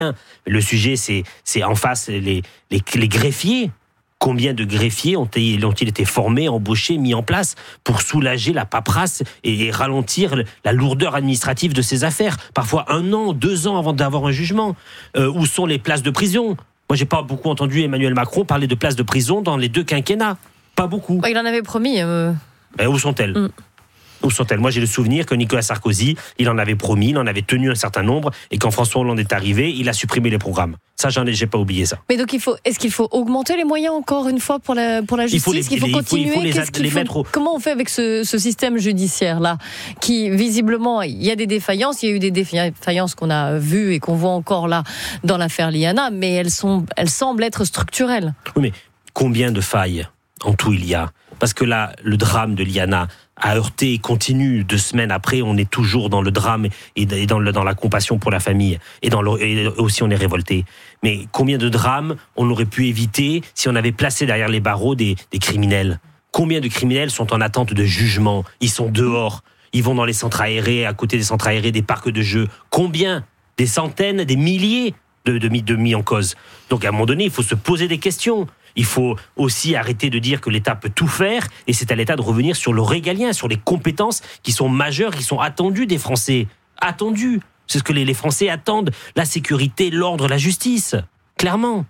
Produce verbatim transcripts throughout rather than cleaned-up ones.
Le sujet, c'est, c'est en face les, les, les greffiers. Combien de greffiers ont-ils ont été formés, embauchés, mis en place pour soulager la paperasse et, et ralentir la lourdeur administrative de ces affaires? Parfois un an, deux ans avant d'avoir un jugement. Euh, où sont les places de prison? Moi, j'ai pas beaucoup entendu Emmanuel Macron parler de places de prison dans les deux quinquennats. Pas beaucoup. Il en avait promis. Euh... Ben, où sont-elles? mm. Où sont-elles? Moi, j'ai le souvenir que Nicolas Sarkozy, il en avait promis, il en avait tenu un certain nombre, et quand François Hollande est arrivé, il a supprimé les programmes. Ça, j'en ai, j'ai pas oublié ça. Mais donc, il faut, est-ce qu'il faut augmenter les moyens encore une fois pour la, pour la justice? Il faut, les, il faut les, continuer. Il faut, il faut les, Qu'est-ce qu'il les faut, mettre au... Comment on fait avec ce, ce système judiciaire-là, qui visiblement, il y a des défaillances, il y a eu des défaillances qu'on a vues et qu'on voit encore là dans l'affaire Liana, mais elles sont, elles semblent être structurelles. Oui, mais combien de failles en tout il y a? Parce que là, le drame de Liana a heurté et continue. Deux semaines après, on est toujours dans le drame et dans, le, dans la compassion pour la famille. Et, dans le, et aussi, on est révolté. Mais combien de drames on aurait pu éviter si on avait placé derrière les barreaux des, des criminels? Combien de criminels sont en attente de jugement? Ils sont dehors. Ils vont dans les centres aérés, à côté des centres aérés, des parcs de jeux. Combien? Des centaines, des milliers de, de, de mis en cause. Donc, à un moment donné, il faut se poser des questions. Il faut aussi arrêter de dire que l'État peut tout faire, et c'est à l'État de revenir sur le régalien, sur les compétences qui sont majeures, qui sont attendues des Français. Attendues. C'est ce que les, les Français attendent. La sécurité, l'ordre, la justice. Clairement.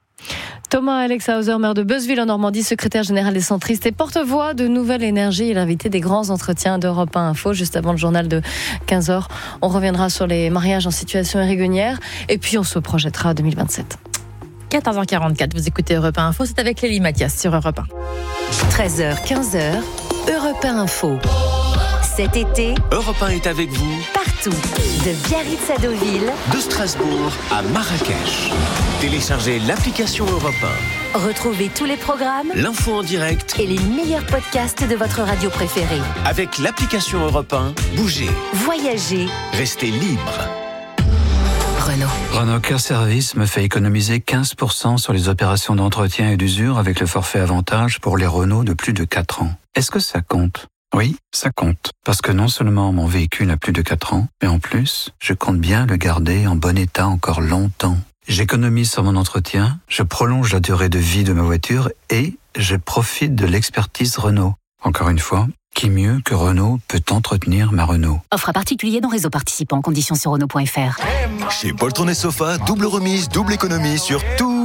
Thomas Alexhauser, maire de Beuzeville en Normandie, secrétaire général des centristes et porte-voix de Nouvelle Énergie, et l'invité des grands entretiens d'Europe un Info, juste avant le journal de quinze heures. On reviendra sur les mariages en situation irrégulière, et puis on se projettera à deux mille vingt-sept. quatorze heures quarante-quatre, vous écoutez Europe un Info, c'est avec Lélie Mathias sur Europe un. treize heures, quinze heures, Europe un Info. Cet été, Europe un est avec vous partout, de Biarritz à Deauville, de Strasbourg à Marrakech. Téléchargez l'application Europe un. Retrouvez tous les programmes, l'info en direct et les meilleurs podcasts de votre radio préférée. Avec l'application Europe un, bougez, voyagez, restez libre. Renault. Renault Care Service me fait économiser quinze pour cent sur les opérations d'entretien et d'usure avec le forfait avantage pour les Renault de plus de quatre ans. Est-ce que ça compte? Oui, ça compte. Parce que non seulement mon véhicule a plus de quatre ans, mais en plus, je compte bien le garder en bon état encore longtemps. J'économise sur mon entretien, je prolonge la durée de vie de ma voiture et je profite de l'expertise Renault. Encore une fois, qui mieux que Renault peut entretenir ma Renault? Offre à particulier dans réseau participant. Conditions sur Renault point F R. Chez Poltron et Sofa, double remise, double économie sur tous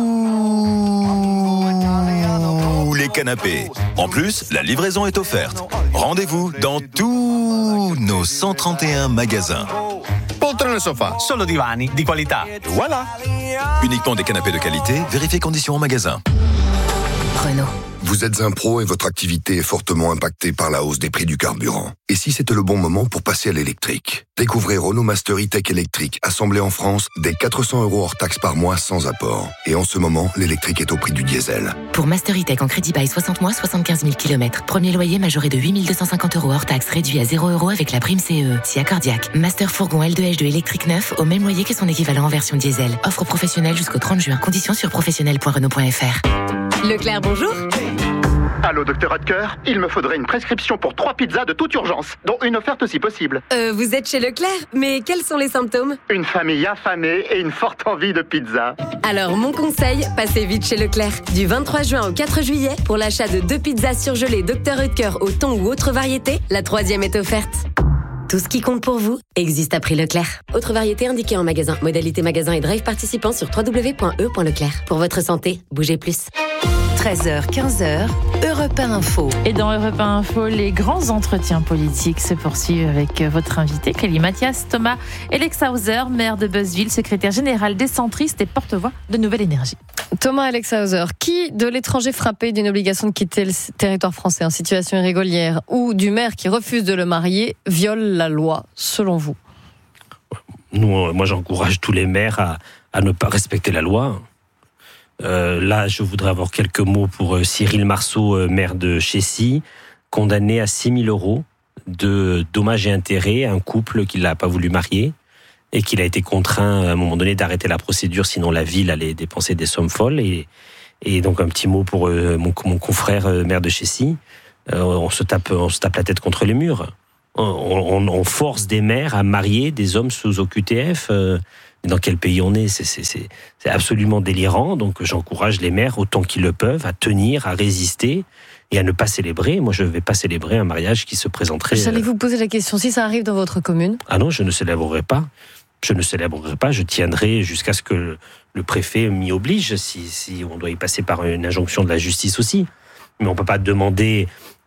les canapés. En plus, la livraison est offerte. Rendez-vous dans tous nos cent trente et un magasins. Poltron et Sofa, solo divani di qualità. Voilà. Uniquement des canapés de qualité, vérifiez conditions en magasin. Renault. Vous êtes un pro et votre activité est fortement impactée par la hausse des prix du carburant. Et si c'était le bon moment pour passer à l'électrique? Découvrez Renault Master E-Tech électrique, assemblé en France, dès quatre cents euros hors taxe par mois sans apport. Et en ce moment, l'électrique est au prix du diesel. Pour Master E-Tech en crédit bail soixante mois, soixante-quinze mille kilomètres. Premier loyer majoré de huit mille deux cent cinquante euros hors taxe, réduit à zéro euros avec la prime C E E. Si accordiaque. Master Fourgon L deux H deux électrique neuf, au même loyer que son équivalent en version diesel. Offre professionnelle jusqu'au trente juin. Conditions sur professionnel point renault point F R. Leclerc, bonjour. Allô, docteur Hodker, il me faudrait une prescription pour trois pizzas de toute urgence, dont une offerte si possible. Euh, vous êtes chez Leclerc, mais quels sont les symptômes? Une famille affamée et une forte envie de pizza. Alors, mon conseil, passez vite chez Leclerc. Du vingt-trois juin au quatre juillet, pour l'achat de deux pizzas surgelées docteur Hodker au thon ou autre variété, la troisième est offerte. Tout ce qui compte pour vous existe à prix Leclerc. Autre variété indiquée en magasin. Modalité magasin et drive participant sur w w w point e point leclerc. Pour votre santé, bougez plus. treize heures, quinze heures, Europe un Info. Et dans Europe un Info, les grands entretiens politiques se poursuivent avec votre invité, Lélie Mathias, Thomas Alexhauser, maire de Beuzeville, secrétaire général des centristes et porte-voix de Nouvelle Énergie. Thomas Alexhauser, qui de l'étranger frappé d'une obligation de quitter le territoire français en situation irrégulière ou du maire qui refuse de le marier viole la loi, selon vous? Nous, moi, j'encourage tous les maires à, à ne pas respecter la loi. Euh, là, je voudrais avoir quelques mots pour euh, Cyril Marceau, euh, maire de Chécy, condamné à six mille euros de dommages et intérêts à un couple qui n'a pas voulu marier et qu'il a été contraint à un moment donné d'arrêter la procédure, sinon la ville allait dépenser des sommes folles. Et, et donc un petit mot pour euh, mon, mon confrère euh, maire de Chécy. Euh, on se tape, on se tape la tête contre les murs. On, on, on force des maires à marier des hommes sous O Q T F. Euh, dans quel pays on est. C'est, c'est, c'est, c'est absolument délirant. Donc j'encourage les maires, autant qu'ils le peuvent, à tenir, à résister et à ne pas célébrer. Moi, je ne vais pas célébrer un mariage qui se présenterait... J'allais vous poser la question, si ça arrive dans votre commune ? Ah non, je ne célébrerai pas. Je ne célébrerai pas, je tiendrai jusqu'à ce que le préfet m'y oblige, si, si on doit y passer par une injonction de la justice aussi. Mais on ne peut pas demander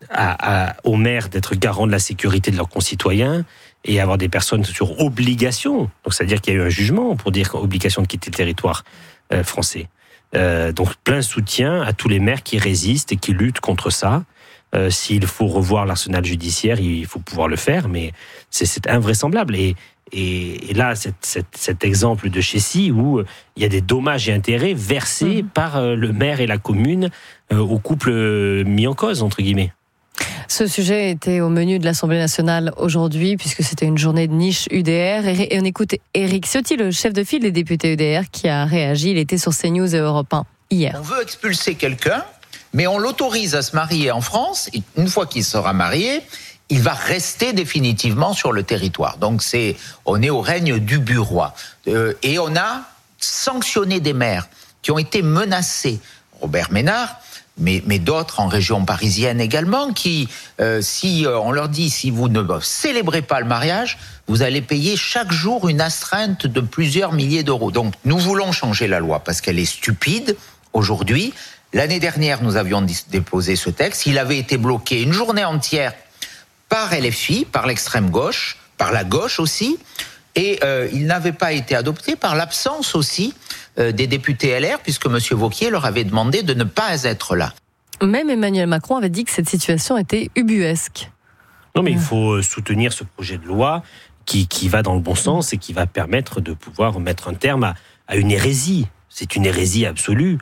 à, à, aux maires d'être garants de la sécurité de leurs concitoyens et avoir des personnes sur obligation. Donc, c'est-à-dire qu'il y a eu un jugement pour dire obligation de quitter le territoire euh, français. Euh, donc, plein soutien à tous les maires qui résistent et qui luttent contre ça. Euh, s'il faut revoir l'arsenal judiciaire, il faut pouvoir le faire, mais c'est, c'est invraisemblable. Et, et, et là, cet, cet, cet exemple de Chessy où euh, il y a des dommages et intérêts versés mmh. par euh, le maire et la commune euh, au couple euh, mis en cause, entre guillemets. Ce sujet était au menu de l'Assemblée nationale aujourd'hui, puisque c'était une journée de niche U D R. Et on écoute Éric Ciotti, le chef de file des députés U D R, qui a réagi. Il était sur CNews et Europe un hier. On veut expulser quelqu'un, mais on l'autorise à se marier en France. Une fois qu'il sera marié, il va rester définitivement sur le territoire. Donc c'est, on est au règne du bureau. Euh, et on a sanctionné des maires qui ont été menacés. Robert Ménard, mais, mais d'autres en région parisienne également, qui, euh, si euh, on leur dit, si vous ne célébrez pas le mariage, vous allez payer chaque jour une astreinte de plusieurs milliers d'euros. Donc nous voulons changer la loi parce qu'elle est stupide aujourd'hui. L'année dernière, nous avions déposé ce texte. Il avait été bloqué une journée entière par L F I, par l'extrême gauche, par la gauche aussi, et euh, il n'avait pas été adopté par l'absence aussi euh, des députés L R, puisque M. Wauquiez leur avait demandé de ne pas être là. Même Emmanuel Macron avait dit que cette situation était ubuesque. Non, mais il faut soutenir ce projet de loi qui, qui va dans le bon sens et qui va permettre de pouvoir mettre un terme à, à une hérésie. C'est une hérésie absolue.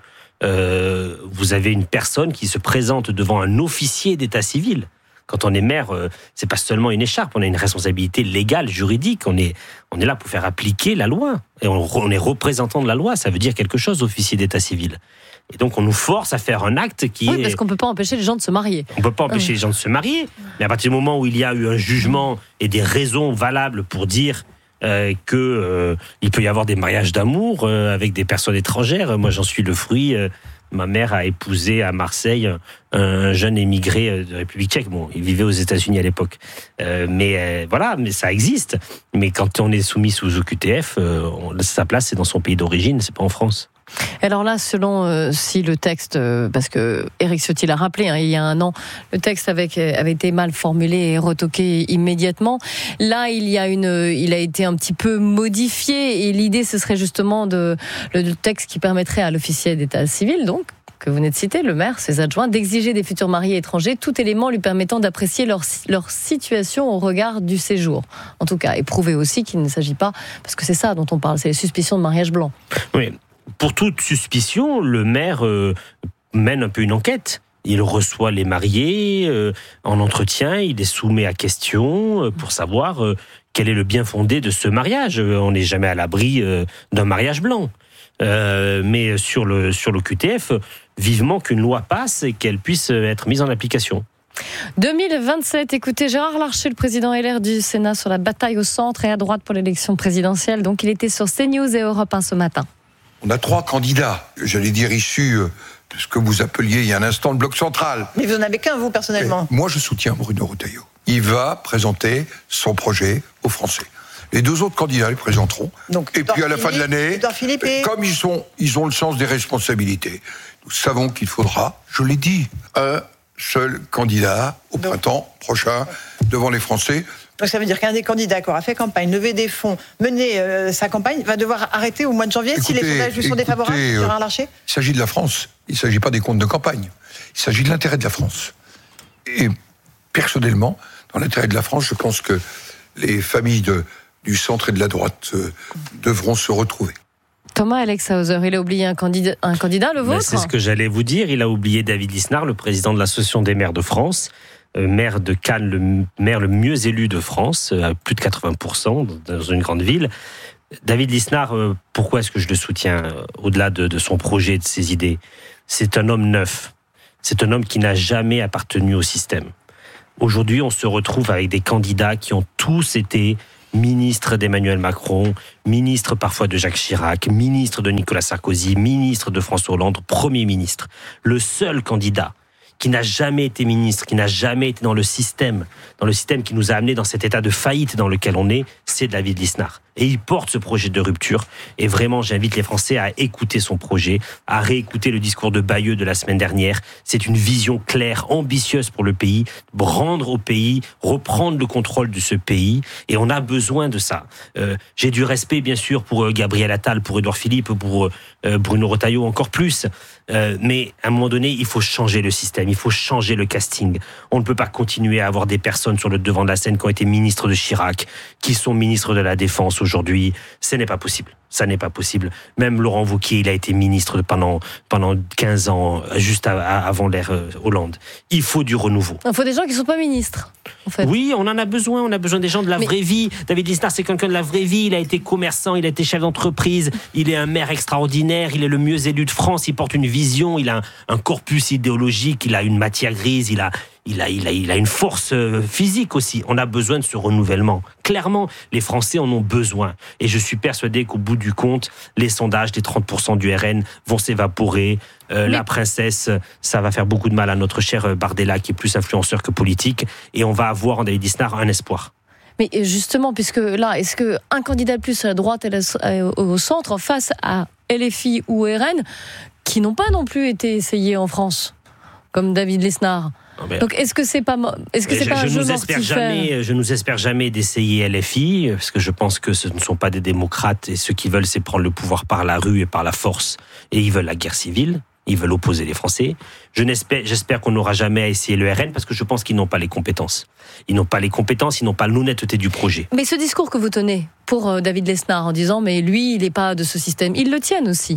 Euh, vous avez une personne qui se présente devant un officier d'état civil. Quand on est maire, euh, c'est pas seulement une écharpe, on a une responsabilité légale, juridique. On est, on est là pour faire appliquer la loi. Et on, on est représentant de la loi, ça veut dire quelque chose, officier d'état civil. Et donc on nous force à faire un acte qui oui, est... Oui, parce qu'on peut pas empêcher les gens de se marier. On peut pas empêcher oui. les gens de se marier, mais à partir du moment où il y a eu un jugement et des raisons valables pour dire... Euh, que euh, il peut y avoir des mariages d'amour euh, avec des personnes étrangères. Moi, j'en suis le fruit. Euh, ma mère a épousé à Marseille un jeune émigré de République tchèque. Bon, il vivait aux États-Unis à l'époque. Euh, mais euh, voilà, mais ça existe. Mais quand on est soumis sous O Q T F, euh, on, sa place c'est dans son pays d'origine, c'est pas en France. Alors là, selon euh, si le texte, euh, parce que Éric Ciotti l'a rappelé, hein, il y a un an, le texte avait, avait été mal formulé et retoqué immédiatement. Là, il y a une, il a été un petit peu modifié et l'idée, ce serait justement de le texte qui permettrait à l'officier d'état civil, donc que vous venez de citer, le maire, ses adjoints, d'exiger des futurs mariés étrangers tout élément lui permettant d'apprécier leur, leur situation au regard du séjour. En tout cas, et prouver aussi qu'il ne s'agit pas, parce que c'est ça dont on parle, c'est les suspicions de mariage blanc. Oui. Pour toute suspicion, le maire euh, mène un peu une enquête. Il reçoit les mariés euh, en entretien, il les soumet à question euh, pour savoir euh, quel est le bien fondé de ce mariage. Euh, on n'est jamais à l'abri euh, d'un mariage blanc. Euh, mais sur le, sur l'O Q T F, vivement qu'une loi passe et qu'elle puisse être mise en application. deux mille vingt-sept, écoutez Gérard Larcher, le président L R du Sénat, sur la bataille au centre et à droite pour l'élection présidentielle. Donc il était sur CNews et Europe un ce matin. On a trois candidats, j'allais dire issus de ce que vous appeliez il y a un instant le bloc central. Mais vous n'en avez qu'un, vous, personnellement. Et moi, je soutiens Bruno Retailleau. Il va présenter son projet aux Français. Les deux autres candidats les présenteront. Donc, et puis à la fin de l'année, et... comme ils, sont, ils ont le sens des responsabilités, nous savons qu'il faudra, je l'ai dit, un seul candidat au Donc... printemps prochain devant les Français. Donc ça veut dire qu'un des candidats qui aura fait campagne, levé des fonds, mené euh, sa campagne, va devoir arrêter au mois de janvier écoutez, si les sondages lui sont défavorables, Gérard Larcher ? Il s'agit de la France, il ne s'agit pas des comptes de campagne, il s'agit de l'intérêt de la France. Et personnellement, dans l'intérêt de la France, je pense que les familles de, du centre et de la droite euh, devront se retrouver. Thomas Alexhauser, il a oublié un candidat, un candidat le vôtre ? Ben, c'est ce que j'allais vous dire, il a oublié David Lisnard, le président de l'Association des maires de France. Euh, maire de Cannes, le maire le mieux élu de France, à plus de quatre-vingts pour cent dans une grande ville. David Lisnard, euh, pourquoi est-ce que je le soutiens euh, au-delà de, de son projet, de ses idées ? C'est un homme neuf. C'est un homme qui n'a jamais appartenu au système. Aujourd'hui, on se retrouve avec des candidats qui ont tous été ministre d'Emmanuel Macron, ministre parfois de Jacques Chirac, ministre de Nicolas Sarkozy, ministre de François Hollande, Premier ministre. Le seul candidat qui n'a jamais été ministre, qui n'a jamais été dans le système, dans le système qui nous a amenés dans cet état de faillite dans lequel on est, c'est David Lisnard. Et il porte ce projet de rupture. Et vraiment, j'invite les Français à écouter son projet, à réécouter le discours de Bayeux de la semaine dernière. C'est une vision claire, ambitieuse pour le pays, rendre au pays, reprendre le contrôle de ce pays. Et on a besoin de ça. Euh, j'ai du respect, bien sûr, pour euh, Gabriel Attal, pour Édouard Philippe, pour euh, Bruno Retailleau, encore plus. Euh, mais à un moment donné, il faut changer le système, il faut changer le casting. On ne peut pas continuer à avoir des personnes sur le devant de la scène qui ont été ministres de Chirac, qui sont ministres de la Défense aujourd'hui. Ce n'est pas possible. Ça n'est pas possible. Même Laurent Wauquiez, il a été ministre pendant, pendant quinze ans, juste à, à, avant l'ère Hollande. Il faut du renouveau. Il faut des gens qui ne sont pas ministres, en fait. Oui, on en a besoin. On a besoin des gens de la Mais... vraie vie. David Lisnard, c'est quelqu'un de la vraie vie. Il a été commerçant, il a été chef d'entreprise. Il est un maire extraordinaire. Il est le mieux élu de France. Il porte une vision. Il a un, un corpus idéologique. Il a une matière grise. Il a... Il a, il, a, il a une force physique aussi. On a besoin de ce renouvellement. Clairement, les Français en ont besoin. Et je suis persuadé qu'au bout du compte, les sondages des trente pour cent du R N vont s'évaporer. Euh, la princesse, ça va faire beaucoup de mal à notre cher Bardella, qui est plus influenceur que politique. Et on va avoir en David Lisnard un espoir. Mais justement, puisque là, est-ce qu'un candidat de plus à la droite et au centre, face à L F I ou R N, qui n'ont pas non plus été essayés en France, comme David Lisnard? Donc est-ce que c'est pas est-ce que c'est je, pas un je jeu nous espère jamais je nous espère jamais d'essayer L F I, parce que je pense que ce ne sont pas des démocrates et ce qu'ils veulent c'est prendre le pouvoir par la rue et par la force, et ils veulent la guerre civile, ils veulent opposer les Français. Je n'espère j'espère qu'on n'aura jamais à essayer le R N, parce que je pense qu'ils n'ont pas les compétences. Ils n'ont pas les compétences, ils n'ont pas l'honnêteté du projet. Mais ce discours que vous tenez pour David Lisnard en disant mais lui il n'est pas de ce système, ils le tiennent aussi.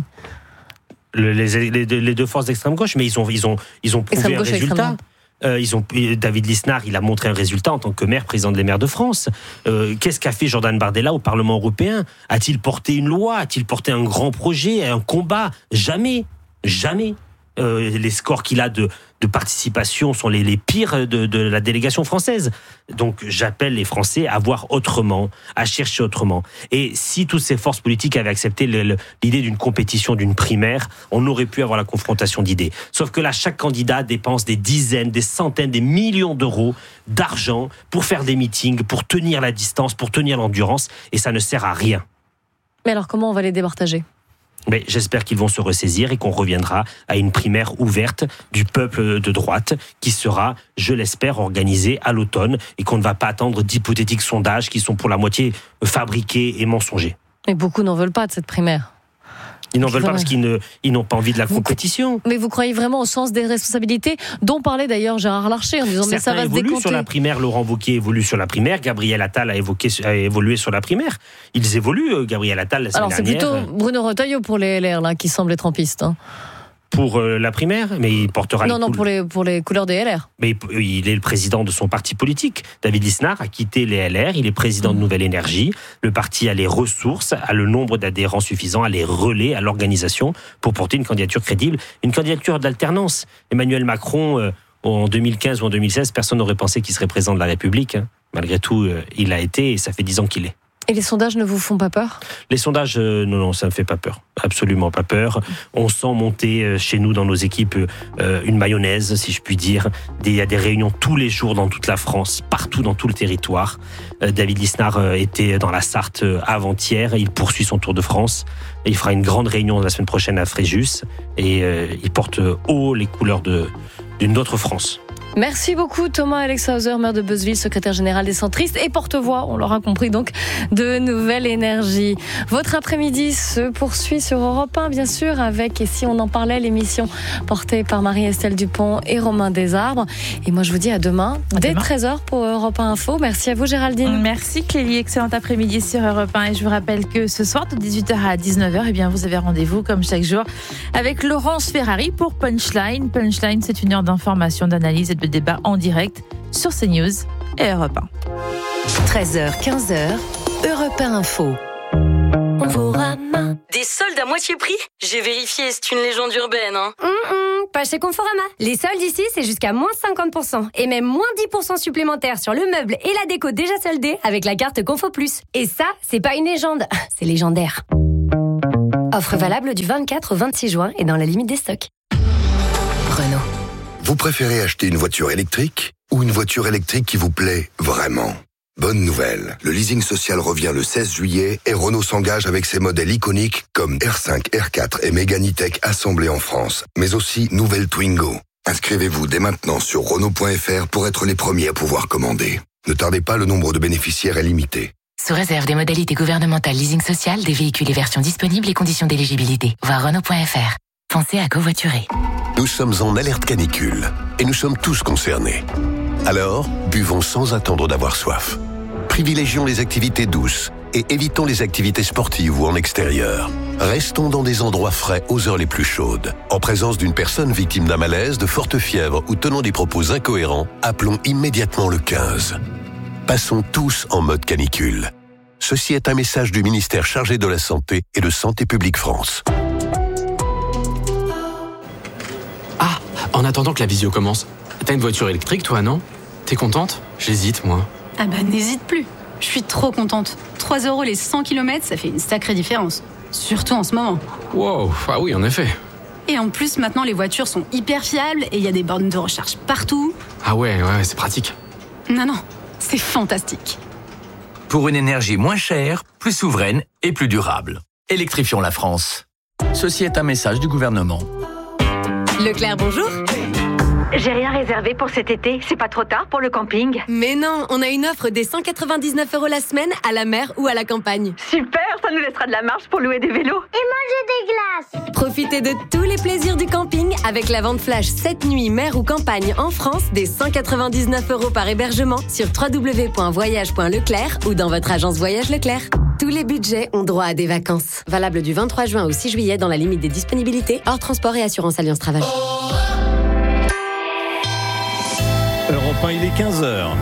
Le, les, les, les deux forces d'extrême gauche, mais ils ont ils ont ils ont prouvé un résultat. Euh, ils ont, David Lisnard, il a montré un résultat en tant que maire, président des maires de France. Euh, qu'est-ce qu'a fait Jordan Bardella au Parlement européen? A-t-il porté une loi? A-t-il porté un grand projet, un combat? Jamais, jamais. Euh, les scores qu'il a de, de participation sont les, les pires de, de la délégation française. Donc j'appelle les Français à voir autrement, à chercher autrement. Et si toutes ces forces politiques avaient accepté le, le, l'idée d'une compétition, d'une primaire, on aurait pu avoir la confrontation d'idées. Sauf que là, chaque candidat dépense des dizaines, des centaines, des millions d'euros d'argent pour faire des meetings, pour tenir la distance, pour tenir l'endurance, et ça ne sert à rien. Mais alors comment on va les départager ? Mais j'espère qu'ils vont se ressaisir et qu'on reviendra à une primaire ouverte du peuple de droite qui sera, je l'espère, organisée à l'automne, et qu'on ne va pas attendre d'hypothétiques sondages qui sont pour la moitié fabriqués et mensongers. Mais beaucoup n'en veulent pas de cette primaire. Ils n'en veulent pas parce qu'ils ne, ils n'ont pas envie de la compétition. Mais vous croyez vraiment au sens des responsabilités, dont parlait d'ailleurs Gérard Larcher en disant Certains mais ça va se décompter. Sur la primaire, Laurent Wauquiez évolue sur la primaire, Gabriel Attal a, évoqué, a évolué sur la primaire. Ils évoluent, Gabriel Attal la semaine dernière. Alors c'est plutôt Bruno Retailleau pour les L R là qui semble être en piste. Hein. Pour euh, la primaire, mais il portera... Non, les non, coul- pour les, pour les couleurs des L R. Mais il est le président de son parti politique. David Lisnard a quitté les L R, il est président de Nouvelle Énergie. Le parti a les ressources, a le nombre d'adhérents suffisant, a les relais, a l'organisation pour porter une candidature crédible, une candidature d'alternance. Emmanuel Macron, euh, en deux mille quinze ou en deux mille seize, personne n'aurait pensé qu'il serait président de la République. Hein. Malgré tout, euh, il l'a été et ça fait dix ans qu'il est. Et les sondages ne vous font pas peur ? Les sondages, euh, non, non, ça ne me fait pas peur. Absolument pas peur. On sent monter euh, chez nous, dans nos équipes, euh, une mayonnaise, si je puis dire. Il y a des réunions tous les jours dans toute la France, partout dans tout le territoire. Euh, David Lisnard euh, était dans la Sarthe euh, avant-hier. Il poursuit son Tour de France. Et il fera une grande réunion la semaine prochaine à Fréjus. Et euh, il porte haut les couleurs de, d'une autre France. Merci beaucoup Thomas Alexhauser, maire de Beuzeville, secrétaire général des centristes et porte-voix, on l'aura compris donc, de Nouvelle Énergie. Votre après-midi se poursuit sur Europe un, bien sûr, avec, et si on en parlait, l'émission portée par Marie-Estelle Dupont et Romain Desarbres. Et moi je vous dis à demain, à dès demain. treize heures pour Europe un Info. Merci à vous Géraldine. Merci Clélie, excellent après-midi sur Europe un. Et je vous rappelle que ce soir de dix-huit heures à dix-neuf heures, eh bien, vous avez rendez-vous comme chaque jour avec Laurence Ferrari pour Punchline. Punchline, c'est une heure d'information, d'analyse et de débat en direct sur CNews et Europe un. treize heures, quinze heures, Europe un Info. Des soldes à moitié prix ? J'ai vérifié, c'est une légende urbaine. Hein. Mm-mm, pas chez Conforama. Les soldes ici, c'est jusqu'à moins cinquante pour cent. Et même moins dix pour cent supplémentaires sur le meuble et la déco déjà soldée avec la carte Confo Plus. Et ça, c'est pas une légende, c'est légendaire. Offre valable du vingt-quatre au vingt-six juin et dans la limite des stocks. Renault. Vous préférez acheter une voiture électrique ou une voiture électrique qui vous plaît vraiment ? Bonne nouvelle, le leasing social revient le seize juillet et Renault s'engage avec ses modèles iconiques comme R cinq, R quatre et Mégane E-Tech assemblés en France, mais aussi nouvelle Twingo. Inscrivez-vous dès maintenant sur Renault point F R pour être les premiers à pouvoir commander. Ne tardez pas, le nombre de bénéficiaires est limité. Sous réserve des modalités gouvernementales leasing social, des véhicules et versions disponibles et conditions d'éligibilité. Voir Renault point F R. Pensez à covoiturer. Nous sommes en alerte canicule et nous sommes tous concernés. Alors, buvons sans attendre d'avoir soif. Privilégions les activités douces et évitons les activités sportives ou en extérieur. Restons dans des endroits frais aux heures les plus chaudes. En présence d'une personne victime d'un malaise, de forte fièvre ou tenant des propos incohérents, appelons immédiatement le quinze. Passons tous en mode canicule. Ceci est un message du ministère chargé de la Santé et de Santé publique France. Ah, en attendant que la visio commence, t'as une voiture électrique toi, non ? T'es contente ? J'hésite, moi. Ah bah n'hésite plus. Je suis trop contente. trois euros les cent kilomètres, ça fait une sacrée différence. Surtout en ce moment. Wow, ah oui, en effet. Et en plus, maintenant, les voitures sont hyper fiables et il y a des bornes de recharge partout. Ah ouais, ouais, c'est pratique. Non, non, c'est fantastique. Pour une énergie moins chère, plus souveraine et plus durable. Électrifions la France. Ceci est un message du gouvernement. Leclerc, bonjour. J'ai rien réservé pour cet été, c'est pas trop tard pour le camping? Mais non, on a une offre des cent quatre-vingt-dix-neuf euros la semaine à la mer ou à la campagne. Super, ça nous laissera de la marge pour louer des vélos. Et manger des glaces. Profitez de tous les plaisirs du camping avec la vente flash sept nuits mer ou campagne en France des cent quatre-vingt-dix-neuf euros par hébergement sur w w w point voyage point leclerc ou dans votre agence Voyage Leclerc. Tous les budgets ont droit à des vacances. Valable du vingt-trois juin au six juillet dans la limite des disponibilités, hors transport et assurance Alliance Travail. Europe un, il est quinze heures.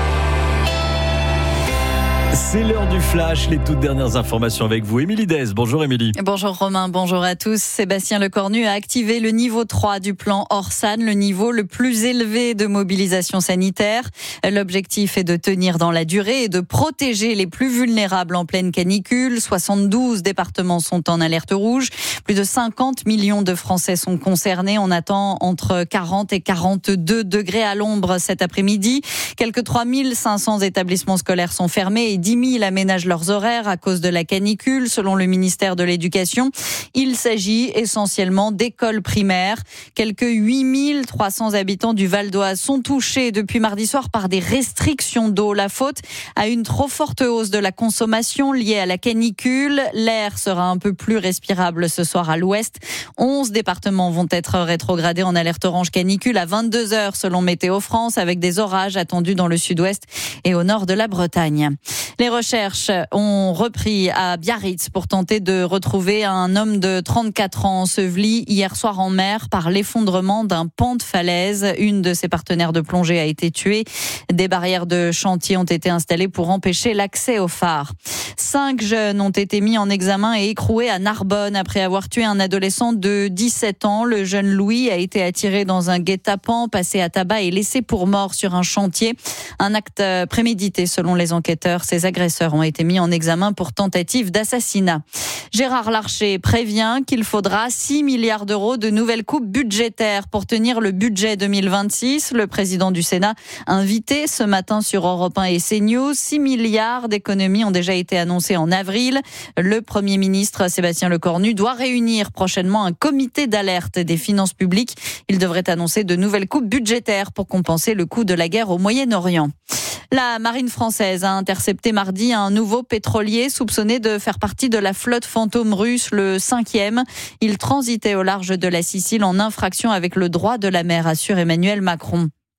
C'est l'heure du flash, les toutes dernières informations avec vous. Émilie Dez, bonjour Émilie. Bonjour Romain, bonjour à tous. Sébastien Lecornu a activé le niveau trois du plan Orsan, le niveau le plus élevé de mobilisation sanitaire. L'objectif est de tenir dans la durée et de protéger les plus vulnérables en pleine canicule. soixante-douze départements sont en alerte rouge. Plus de cinquante millions de Français sont concernés. On attend entre quarante et quarante-deux degrés à l'ombre cet après-midi. Quelques trois mille cinq cents établissements scolaires sont fermés et dix mille aménagent leurs horaires à cause de la canicule, selon le ministère de l'Éducation. Il s'agit essentiellement d'écoles primaires. Quelques huit mille trois cents habitants du Val d'Oise sont touchés depuis mardi soir par des restrictions d'eau. La faute à une trop forte hausse de la consommation liée à la canicule. L'air sera un peu plus respirable ce soir à l'ouest. onze départements vont être rétrogradés en alerte orange canicule à vingt-deux heures selon Météo France, avec des orages attendus dans le sud-ouest et au nord de la Bretagne. Les recherches ont repris à Biarritz pour tenter de retrouver un homme de trente-quatre ans enseveli hier soir en mer par l'effondrement d'un pan de falaise. Une de ses partenaires de plongée a été tuée. Des barrières de chantier ont été installées pour empêcher l'accès au phare. Cinq jeunes ont été mis en examen et écroués à Narbonne après avoir tué un adolescent de dix-sept ans. Le jeune Louis a été attiré dans un guet-apens, passé à tabac et laissé pour mort sur un chantier. Un acte prémédité selon les enquêteurs. Ces agresseurs ont été mis en examen pour tentative d'assassinat. Gérard Larcher prévient qu'il faudra six milliards d'euros de nouvelles coupes budgétaires pour tenir le budget deux mille vingt-six. Le président du Sénat invité ce matin sur Europe un et CNews. six milliards d'économies ont déjà été annoncées en avril. Le Premier ministre Sébastien Lecornu doit réunir prochainement un comité d'alerte des finances publiques. Il devrait annoncer de nouvelles coupes budgétaires pour compenser le coût de la guerre au Moyen-Orient. La marine française a intercepté mardi un nouveau pétrolier soupçonné de faire partie de la flotte fantôme russe, le cinquième. Il transitait au large de la Sicile en infraction avec le droit de la mer, assure Emmanuel Macron.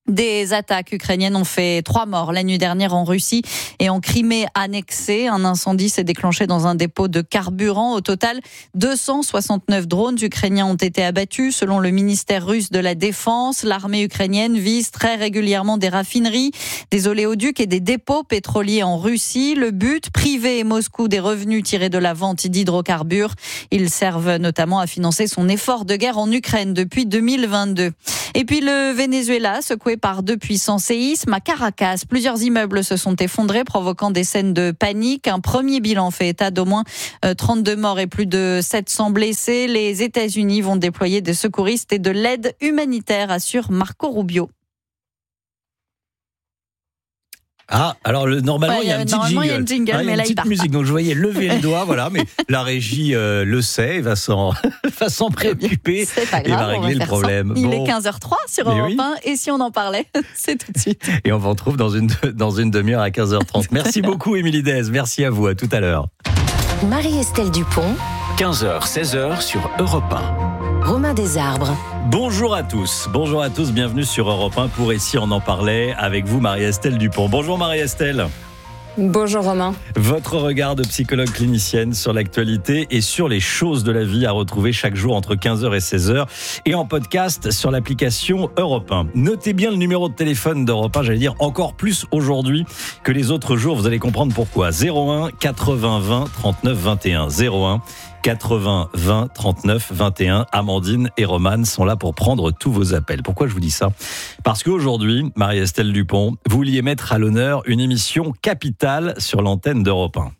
Des attaques ukrainiennes ont fait trois morts la nuit dernière en Russie et en Crimée annexée. Un incendie s'est déclenché dans un dépôt de carburant. Au total, deux cent soixante-neuf drones ukrainiens ont été abattus. Selon le ministère russe de la Défense, l'armée ukrainienne vise très régulièrement des raffineries, des oléoducs et des dépôts pétroliers en Russie. Le but, priver Moscou des revenus tirés de la vente d'hydrocarbures. Ils servent notamment à financer son effort de guerre en Ukraine depuis deux mille vingt-deux. Et puis le Venezuela, secoué par deux puissants séismes à Caracas. Plusieurs immeubles se sont effondrés, provoquant des scènes de panique. Un premier bilan fait état d'au moins trente-deux morts et plus de sept cents blessés. Les États-Unis vont déployer des secouristes et de l'aide humanitaire, assure Marco Rubio. Ah, alors le, normalement ouais, il y a un petit normalement, jingle, il y a une jingle, ah, il y a mais une là, il petite part musique. pas. Donc je voyais lever le doigt, voilà, mais la régie euh, le sait, et va s'en, va s'en préoccuper C'est pas et grave, va on régler va le faire problème. ça. Il Bon. est quinze heures zéro trois sur Mais Europe oui. un, et si on en parlait, c'est tout de suite. Et on vous retrouve dans une dans une demi-heure à quinze heures trente. Merci beaucoup Émilie Dez, merci à vous, à tout à l'heure. Marie-Estelle Dupont, quinze heures, seize heures sur Europe un. Romain Desarbres. Bonjour à tous, bonjour à tous, bienvenue sur Europe un pour Ici on en parlait avec vous Marie-Estelle Dupont. Bonjour Marie-Estelle. Bonjour Romain. Votre regard de psychologue clinicienne sur l'actualité et sur les choses de la vie à retrouver chaque jour entre quinze heures et seize heures et en podcast sur l'application Europe un. Notez bien le numéro de téléphone d'Europe un, j'allais dire encore plus aujourd'hui que les autres jours, vous allez comprendre pourquoi. zéro un quatre-vingts vingt trente-neuf vingt et un. zéro un quatre-vingts vingt trente-neuf vingt et un. Amandine et Romane sont là pour prendre tous vos appels. Pourquoi je vous dis ça ? Parce qu'aujourd'hui, Marie-Estelle Dupont, vous vouliez mettre à l'honneur une émission capitale sur l'antenne d'Europe un.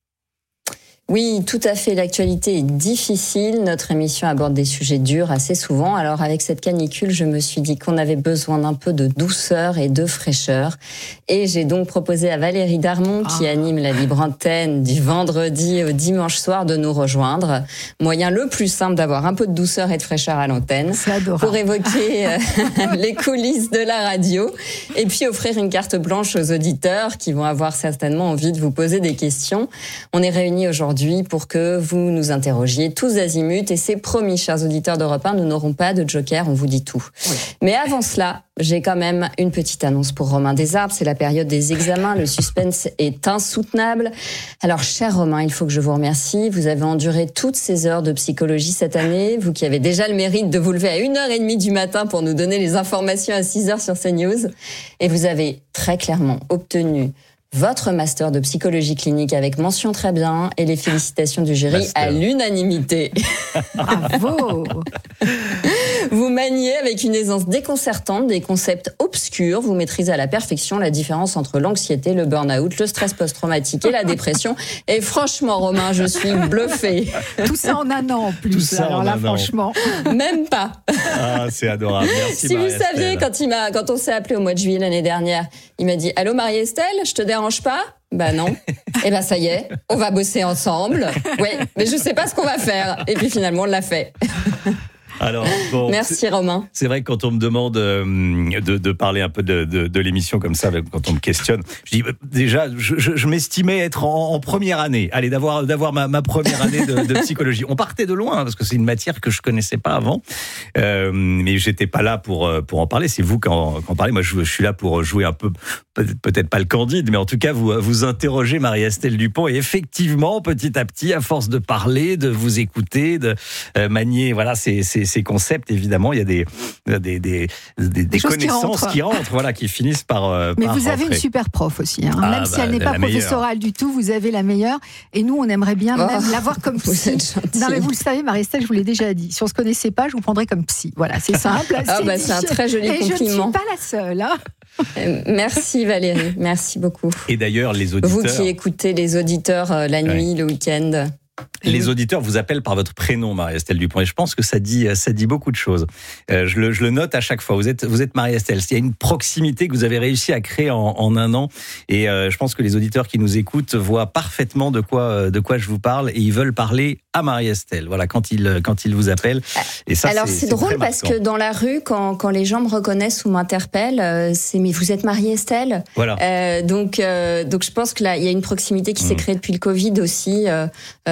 Oui, tout à fait. L'actualité est difficile. Notre émission aborde des sujets durs assez souvent. Alors, avec cette canicule, je me suis dit qu'on avait besoin d'un peu de douceur et de fraîcheur. Et j'ai donc proposé à Valérie Darmon, qui anime la libre antenne du vendredi au dimanche soir, de nous rejoindre. Moyen le plus simple d'avoir un peu de douceur et de fraîcheur à l'antenne. C'est adorable. Pour évoquer euh, les coulisses de la radio. Et puis offrir une carte blanche aux auditeurs qui vont avoir certainement envie de vous poser des questions. On est réunis aujourd'hui pour que vous nous interrogiez tous azimuts. Et c'est promis, chers auditeurs d'Europe un, nous n'aurons pas de joker, on vous dit tout. Oui. Mais avant cela, j'ai quand même une petite annonce pour Romain Desarbres. C'est la période des examens, le suspense est insoutenable. Alors, cher Romain, il faut que je vous remercie. Vous avez enduré toutes ces heures de psychologie cette année, vous qui avez déjà le mérite de vous lever à une heure trente du matin pour nous donner les informations à six heures sur CNews. Et vous avez très clairement obtenu votre master de psychologie clinique avec mention très bien et les félicitations du jury master à l'unanimité. Bravo. Vous maniez avec une aisance déconcertante des concepts obscurs. Vous maîtrisez à la perfection la différence entre l'anxiété, le burn-out, le stress post-traumatique et la dépression. Et franchement, Romain, je suis bluffée. Tout ça en un an en plus. Tout ça Alors en là, un an. franchement. Même pas. Ah, c'est adorable. Merci Si vous Marie-Estelle. saviez, quand, il m'a, quand on s'est appelé au mois de juillet l'année dernière, il m'a dit « Allô Marie-Estelle, je te dérange pas ?» Bah non. Eh ben ça y est, on va bosser ensemble. Ouais, mais je sais pas ce qu'on va faire. Et puis finalement, on l'a fait. Alors, bon, merci c'est, Romain. C'est vrai que quand on me demande euh, de, de parler un peu de, de, de l'émission comme ça, quand on me questionne, je dis déjà, je, je, je m'estimais être en, en première année, allez, d'avoir, d'avoir ma, ma première année de, de psychologie. On partait de loin, parce que c'est une matière que je connaissais pas avant, euh, mais j'étais pas là pour, pour en parler. C'est vous qui en, qui en parlez. Moi, je, je suis là pour jouer un peu, peut-être pas le candide, mais en tout cas, vous, vous interrogez Marie-Estelle Dupont, et effectivement, petit à petit, à force de parler, de vous écouter, de euh, manier, voilà, c'est, c'est ces concepts, évidemment, il y a des, des, des, des, des, des connaissances qui rentrent. qui rentrent, voilà, qui finissent par. Euh, Mais par vous avez rentrer. une super prof aussi, hein. Ah, même bah, si elle n'est pas professorale du tout, vous avez la meilleure. Et nous, on aimerait bien Oh, même l'avoir comme psy. Non, mais vous le savez, Marie-Estelle, je vous l'ai déjà dit. Si on se connaissait pas, je vous prendrais comme psy. Voilà, c'est simple. Ah c'est bah, c'est un très joli Et compliment. je ne suis pas la seule. Hein. Euh, merci Valérie, merci beaucoup. Et d'ailleurs, les auditeurs. Vous qui écoutez les auditeurs euh, la nuit, ouais. le week-end. Les auditeurs vous appellent par votre prénom, Marie-Estelle Dupont, et je pense que ça dit, ça dit beaucoup de choses. Euh, je, le, je le note à chaque fois. Vous êtes, vous êtes Marie-Estelle. Il y a une proximité que vous avez réussi à créer en, en un an, et euh, je pense que les auditeurs qui nous écoutent voient parfaitement de quoi, de quoi je vous parle, et ils veulent parler à Marie-Estelle. Voilà, quand ils, quand ils vous appellent. Et ça, alors c'est, c'est, c'est drôle parce que dans la rue, quand, quand les gens me reconnaissent ou m'interpellent, euh, c'est mais vous êtes Marie-Estelle. Voilà. Euh, donc, euh, donc je pense que là, il y a une proximité qui mmh. s'est créée depuis le Covid aussi. Euh, euh,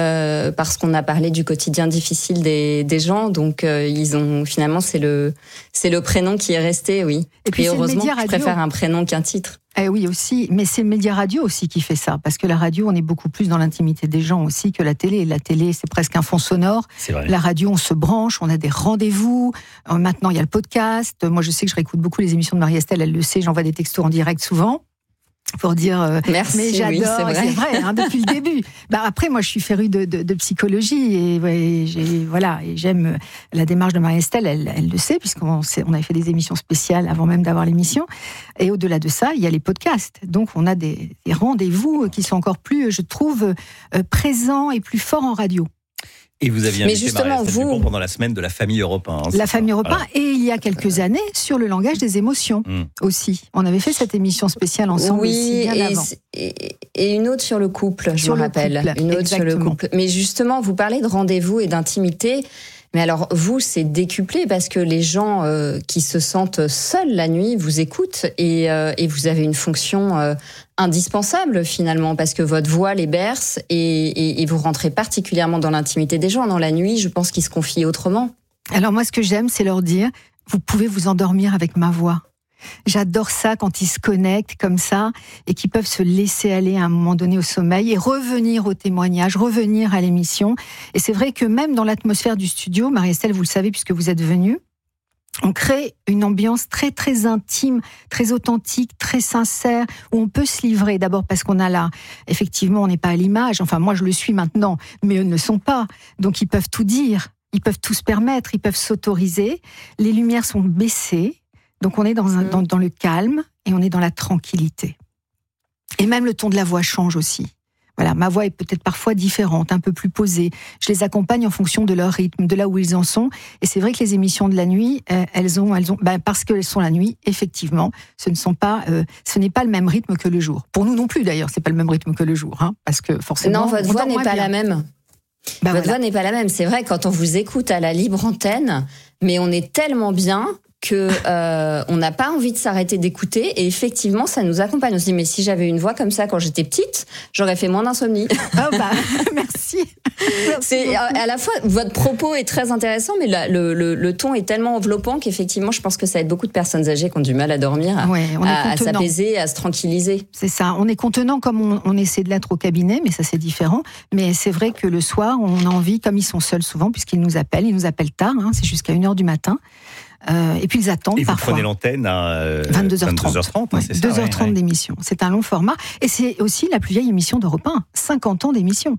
euh, parce qu'on a parlé du quotidien difficile des, des gens. Donc, euh, ils ont finalement, c'est le, c'est le prénom qui est resté, oui. Et puis, Et heureusement, je préfère un prénom qu'un titre. Eh oui aussi, mais c'est le média radio aussi qui fait ça, parce que la radio, on est beaucoup plus dans l'intimité des gens aussi que la télé. La télé, c'est presque un fond sonore. C'est vrai. La radio, on se branche, on a des rendez-vous. Euh, maintenant, il y a le podcast. Moi, je sais que je réécoute beaucoup les émissions de Marie-Estelle, elle le sait, j'envoie des textos en direct souvent. Pour dire, euh, merci, mais j'adore, oui, c'est vrai, c'est vrai hein, depuis le début. Bah après, moi, je suis férue de, de, de psychologie et, ouais, j'ai, voilà, et j'aime la démarche de Marie-Estelle. Elle, elle le sait puisqu'on on avait fait des émissions spéciales avant même d'avoir l'émission. Et au-delà de ça, il y a les podcasts. Donc, on a des, des rendez-vous qui sont encore plus, je trouve, euh, présents et plus forts en radio. Et vous aviez invité Marie-Estelle Dupont pendant la semaine de la famille Europe un. Hein, la famille Europe un, voilà. Et il y a quelques années, sur le langage des émotions mmh. aussi. On avait fait cette émission spéciale ensemble oui, aussi, bien et, avant. Et, et une autre sur le couple, je sur me rappelle. Couple, une autre exactement. sur le couple. Mais justement, vous parlez de rendez-vous et d'intimité. Mais alors, vous, c'est décuplé parce que les gens euh, qui se sentent seuls la nuit vous écoutent et, euh, et vous avez une fonction euh, indispensable finalement parce que votre voix les berce et, et, et vous rentrez particulièrement dans l'intimité des gens. Dans la nuit, je pense qu'ils se confient autrement. Alors moi, ce que j'aime, c'est leur dire, vous pouvez vous endormir avec ma voix. J'adore ça quand ils se connectent comme ça et qu'ils peuvent se laisser aller à un moment donné au sommeil et revenir au témoignage, revenir à l'émission. Et c'est vrai que même dans l'atmosphère du studio, Marie-Estelle, vous le savez puisque vous êtes venue, on crée une ambiance très très intime, très authentique, très sincère, où on peut se livrer. D'abord parce qu'on a là, effectivement, on n'est pas à l'image. Enfin, moi je le suis maintenant, mais eux ne le sont pas. Donc ils peuvent tout dire, ils peuvent tout se permettre, ils peuvent s'autoriser. Les lumières sont baissées. Donc on est dans, un, dans, dans le calme et on est dans la tranquillité. Et même le ton de la voix change aussi. Voilà, ma voix est peut-être parfois différente, un peu plus posée. Je les accompagne en fonction de leur rythme, de là où ils en sont. Et c'est vrai que les émissions de la nuit, euh, elles ont, elles ont, ben parce qu'elles sont la nuit, effectivement, ce ne sont pas, euh, ce n'est pas le même rythme que le jour. Pour nous non plus d'ailleurs, c'est pas le même rythme que le jour, hein, parce que forcément. Non, votre voix n'est pas bien. la même. Ben votre voilà. voix n'est pas la même. C'est vrai quand on vous écoute à la libre antenne, mais on est tellement bien que euh, on n'a pas envie de s'arrêter d'écouter et effectivement ça nous accompagne. On se dit mais si j'avais une voix comme ça quand j'étais petite, j'aurais fait moins d'insomnie. Oh bah merci. C'est à la fois votre propos est très intéressant, mais la, le, le, le ton est tellement enveloppant qu'effectivement je pense que ça aide beaucoup de personnes âgées qui ont du mal à dormir, à, ouais, on est à, à s'apaiser, à se tranquilliser. C'est ça. On est contenant comme on, on essaie de l'être au cabinet, mais ça c'est différent. Mais c'est vrai que le soir on a envie, comme ils sont seuls souvent, puisqu'ils nous appellent, ils nous appellent tard, hein, c'est jusqu'à une heure du matin. Euh, et puis ils attendent et parfois. Et vous prenez l'antenne à euh, vingt-deux heures trente. vingt-deux heures trente, ouais, c'est ça, deux heures trente ouais, ouais. d'émission. C'est un long format. Et c'est aussi la plus vieille émission d'Europe un. cinquante ans d'émission.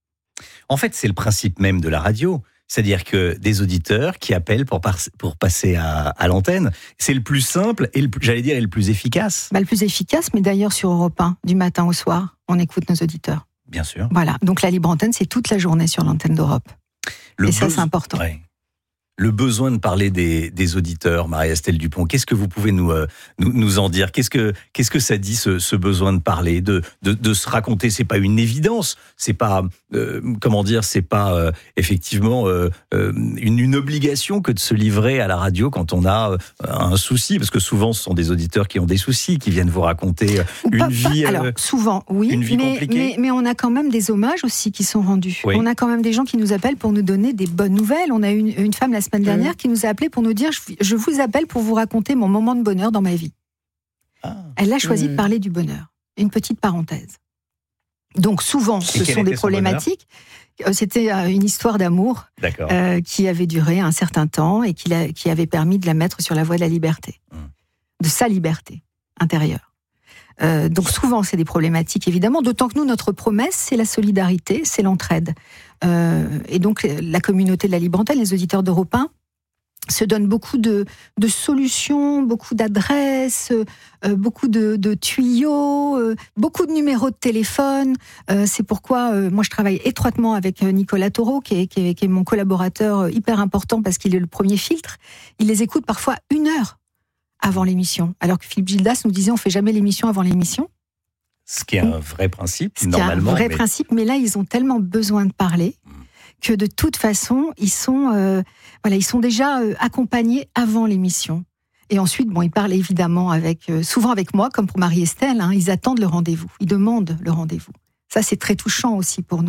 En fait, c'est le principe même de la radio. C'est-à-dire que des auditeurs qui appellent pour, par, pour passer à, à l'antenne, c'est le plus simple et le, j'allais dire et le plus efficace. Bah, le plus efficace, mais d'ailleurs sur Europe un, du matin au soir, on écoute nos auditeurs. Bien sûr. Voilà. Donc la libre antenne, c'est toute la journée sur l'antenne d'Europe. Le et ça, beso- c'est important. Ouais. Le besoin de parler des, des auditeurs, Marie-Estelle Dupont, qu'est-ce que vous pouvez nous, euh, nous, nous en dire ? Qu'est-ce que, qu'est-ce que ça dit, ce, ce besoin de parler, de, de, de se raconter ? C'est pas une évidence, c'est pas, euh, comment dire, c'est pas euh, effectivement euh, euh, une, une obligation que de se livrer à la radio quand on a euh, un souci, parce que souvent ce sont des auditeurs qui ont des soucis, qui viennent vous raconter une pas, vie, pas, alors, euh, souvent, oui, une vie mais, compliquée. Mais, mais on a quand même des hommages aussi qui sont rendus. Oui. On a quand même des gens qui nous appellent pour nous donner des bonnes nouvelles. On a une, une femme la semaine dernière mmh. qui nous a appelé pour nous dire je, je vous appelle pour vous raconter mon moment de bonheur dans ma vie. Ah. Elle a choisi mmh. de parler du bonheur. Une petite parenthèse. Donc souvent, ce sont des problématiques. C'était une histoire d'amour euh, qui avait duré un certain temps et qui, a, qui avait permis de la mettre sur la voie de la liberté, mmh. de sa liberté intérieure. Euh, donc souvent, c'est des problématiques, évidemment, d'autant que nous, notre promesse, c'est la solidarité, c'est l'entraide. Euh, et donc, la communauté de la libre antenne, les auditeurs d'Europe un, se donnent beaucoup de, de solutions, beaucoup d'adresses, euh, beaucoup de, de tuyaux, euh, beaucoup de numéros de téléphone. Euh, c'est pourquoi euh, moi je travaille étroitement avec Nicolas Taureau, qui est, qui est, qui est mon collaborateur hyper important parce qu'il est le premier filtre. Il les écoute parfois une heure avant l'émission, alors que Philippe Gildas nous disait on fait jamais l'émission avant l'émission. Ce qui est un vrai principe, Ce normalement. C'est un vrai mais... principe, mais là ils ont tellement besoin de parler que de toute façon, ils sont, euh, voilà, ils sont déjà euh, accompagnés avant l'émission. Et ensuite, bon, ils parlent évidemment avec, euh, souvent avec moi, comme pour Marie-Estelle, hein, ils attendent le rendez-vous, ils demandent le rendez-vous. Ça, c'est très touchant aussi pour nous.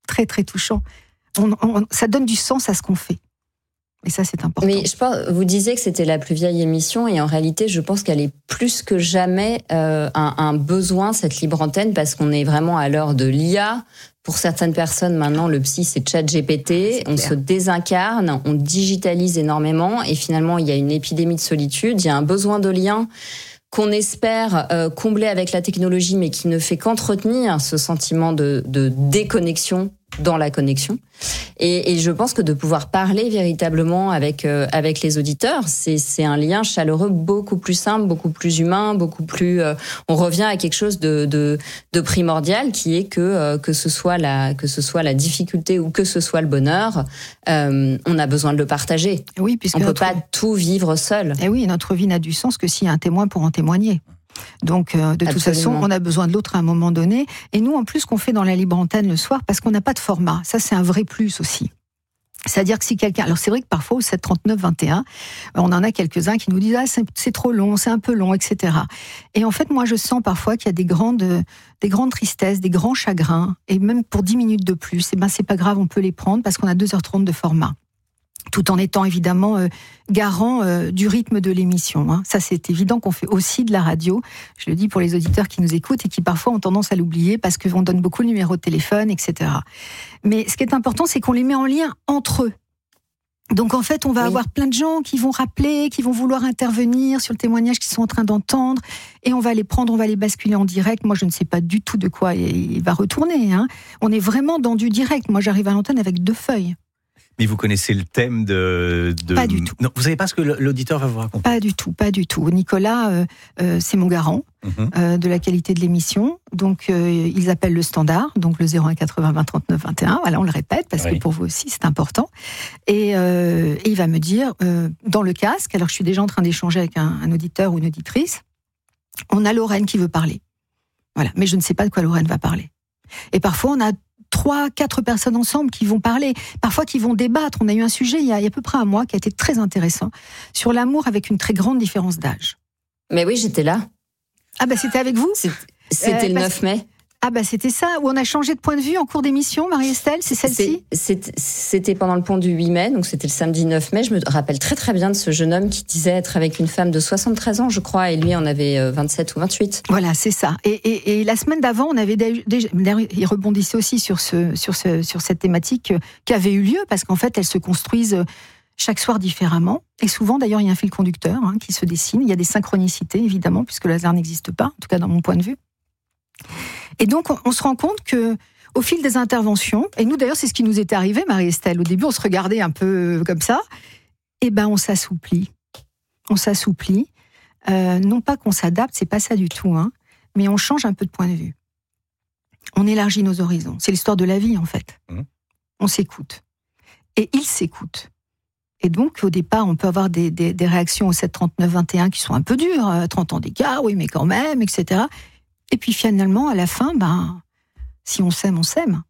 très très touchant. On, on, ça donne du sens à ce qu'on fait. Et ça, c'est important. Mais je pense, vous disiez que c'était la plus vieille émission, et en réalité, je pense qu'elle est plus que jamais euh, un, un besoin, cette libre antenne, parce qu'on est vraiment à l'heure de l'I A. Pour certaines personnes, maintenant, le psy, c'est ChatGPT. On se désincarne, on digitalise énormément, et finalement, il y a une épidémie de solitude, il y a un besoin de lien qu'on espère euh, combler avec la technologie, mais qui ne fait qu'entretenir ce sentiment de, de déconnexion dans la connexion. Et, et je pense que de pouvoir parler véritablement avec euh, avec les auditeurs, c'est c'est un lien chaleureux beaucoup plus simple, beaucoup plus humain, beaucoup plus. Euh, on revient à quelque chose de de, de primordial, qui est que euh, que ce soit la que ce soit la difficulté ou que ce soit le bonheur, euh, on a besoin de le partager. Oui, puisque on peut notre... pas tout vivre seul. Et oui, notre vie n'a du sens que s'il y a un témoin pour en témoigner. Donc, euh, de Absolument. toute façon, on a besoin de l'autre à un moment donné. Et nous, en plus, ce qu'on fait dans la libre antenne le soir, parce qu'on n'a pas de format, ça, c'est un vrai plus aussi. C'est-à-dire que si quelqu'un... Alors, c'est vrai que parfois, au sept trente-neuf vingt et un, on en a quelques-uns qui nous disent « Ah, c'est, c'est trop long, c'est un peu long, et cetera » Et en fait, moi, je sens parfois qu'il y a des grandes, des grandes tristesses, des grands chagrins, et même pour dix minutes de plus, et ben, c'est pas grave, on peut les prendre parce qu'on a deux heures trente de format. Tout en étant évidemment euh, garant euh, du rythme de l'émission. Hein. Ça, c'est évident qu'on fait aussi de la radio. Je le dis pour les auditeurs qui nous écoutent et qui parfois ont tendance à l'oublier parce qu'on donne beaucoup le numéro de téléphone, et cetera. Mais ce qui est important, c'est qu'on les met en lien entre eux. Donc en fait, on va oui. avoir plein de gens qui vont rappeler, qui vont vouloir intervenir sur le témoignage qu'ils sont en train d'entendre, et on va les prendre, on va les basculer en direct. Moi, je ne sais pas du tout de quoi il va retourner. Hein. On est vraiment dans du direct. Moi, j'arrive à l'antenne avec deux feuilles. Mais vous connaissez le thème de, de... Pas du tout. Non, vous savez pas ce que l'auditeur va vous raconter? Pas du tout, pas du tout. Nicolas, euh, euh, c'est mon garant mm-hmm. euh, de la qualité de l'émission. Donc, euh, ils appellent le standard, donc le zéro un quatre-vingts vingt trente-neuf vingt et un. Voilà, on le répète, parce oui. que pour vous aussi, c'est important. Et, euh, et il va me dire, euh, dans le casque, alors je suis déjà en train d'échanger avec un, un auditeur ou une auditrice, on a Lorraine qui veut parler. Voilà, mais je ne sais pas de quoi Lorraine va parler. Et parfois, on a trois, quatre personnes ensemble qui vont parler, parfois qui vont débattre. On a eu un sujet il y a, il y a à peu près un mois qui a été très intéressant, sur l'amour avec une très grande différence d'âge. Mais oui, j'étais là. Ah bah c'était avec vous ? C'était, c'était euh, le neuf mai. Ah bah c'était ça, où on a changé de point de vue en cours d'émission, Marie-Estelle, c'est celle-ci ? c'est, C'était pendant le pont du huit mai, donc c'était le samedi neuf mai. Je me rappelle très très bien de ce jeune homme qui disait être avec une femme de soixante-treize ans, je crois, et lui en avait vingt-sept ou vingt-huit. Voilà, c'est ça. Et, et, et la semaine d'avant, on avait déjà... Il rebondissait aussi sur, ce, sur, ce, sur cette thématique qui avait eu lieu, parce qu'en fait, elles se construisent chaque soir différemment. Et souvent, d'ailleurs, il y a un fil conducteur hein, qui se dessine. Il y a des synchronicités, évidemment, puisque le hasard n'existe pas, en tout cas dans mon point de vue. Et donc, on se rend compte que, au fil des interventions, et nous d'ailleurs, c'est ce qui nous était arrivé, Marie-Estelle. Au début, on se regardait un peu comme ça. Et ben, on s'assouplit. On s'assouplit. Euh, non pas qu'on s'adapte, c'est pas ça du tout, hein, mais on change un peu de point de vue. On élargit nos horizons. C'est l'histoire de la vie, en fait. Mmh. On s'écoute. Et il s'écoute. Et donc, au départ, on peut avoir des, des, des réactions au sept trente-neuf vingt et un qui sont un peu dures. trente ans d'écart, oui, mais quand même, et cetera. Et puis finalement, à la fin, ben, si on s'aime, on s'aime.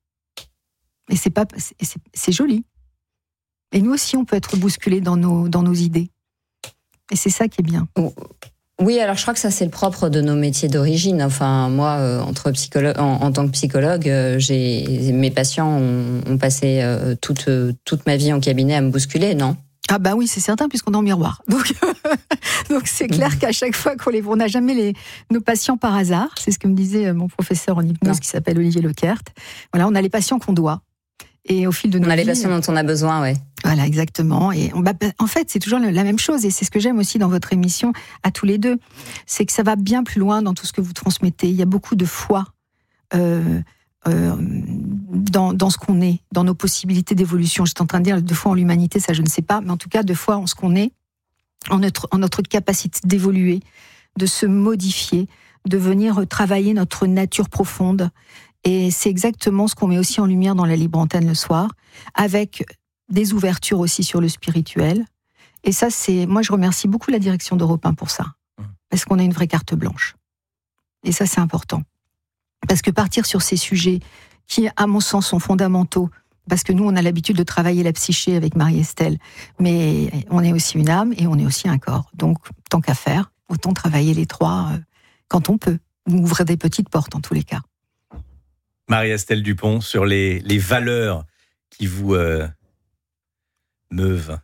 Et c'est pas, c'est, c'est, c'est joli. Et nous aussi, on peut être bousculés dans nos, dans nos idées. Et c'est ça qui est bien. Oui, alors je crois que ça, c'est le propre de nos métiers d'origine. Enfin, moi, euh, entre psychologue, en, en tant que psychologue, euh, j'ai, mes patients ont, ont passé euh, toute, euh, toute ma vie en cabinet à me bousculer, non ? Ah bah oui, c'est certain, puisqu'on est en miroir. Donc, donc c'est clair qu'à chaque fois qu'on les, on n'a jamais les, nos patients par hasard. C'est ce que me disait mon professeur en hypnose, non. qui s'appelle Olivier Lequert. Voilà, on a les patients qu'on doit. Et au fil de nos on a vies, les patients dont on a besoin, ouais. Voilà, exactement. Et on, bah, en fait, c'est toujours la même chose. Et c'est ce que j'aime aussi dans votre émission, à tous les deux. C'est que ça va bien plus loin dans tout ce que vous transmettez. Il y a beaucoup de foi euh, euh, dans, dans ce qu'on est, dans nos possibilités d'évolution. J'étais en train de dire deux fois en l'humanité, ça je ne sais pas. Mais en tout cas, deux fois en ce qu'on est, en notre, en notre capacité d'évoluer, de se modifier, de venir travailler notre nature profonde. Et c'est exactement ce qu'on met aussi en lumière dans la libre antenne le soir, avec des ouvertures aussi sur le spirituel. Et ça, c'est, moi, je remercie beaucoup la direction d'Europe un pour ça, parce qu'on a une vraie carte blanche. Et ça, c'est important. Parce que partir sur ces sujets qui, à mon sens, sont fondamentaux, parce que nous, on a l'habitude de travailler la psyché avec Marie-Estelle, mais on est aussi une âme et on est aussi un corps. Donc, tant qu'à faire, autant travailler les trois euh, quand on peut. Ou ouvrir des petites portes, en tous les cas. Marie-Estelle Dupont, sur les, les valeurs qui vous euh, meuvent.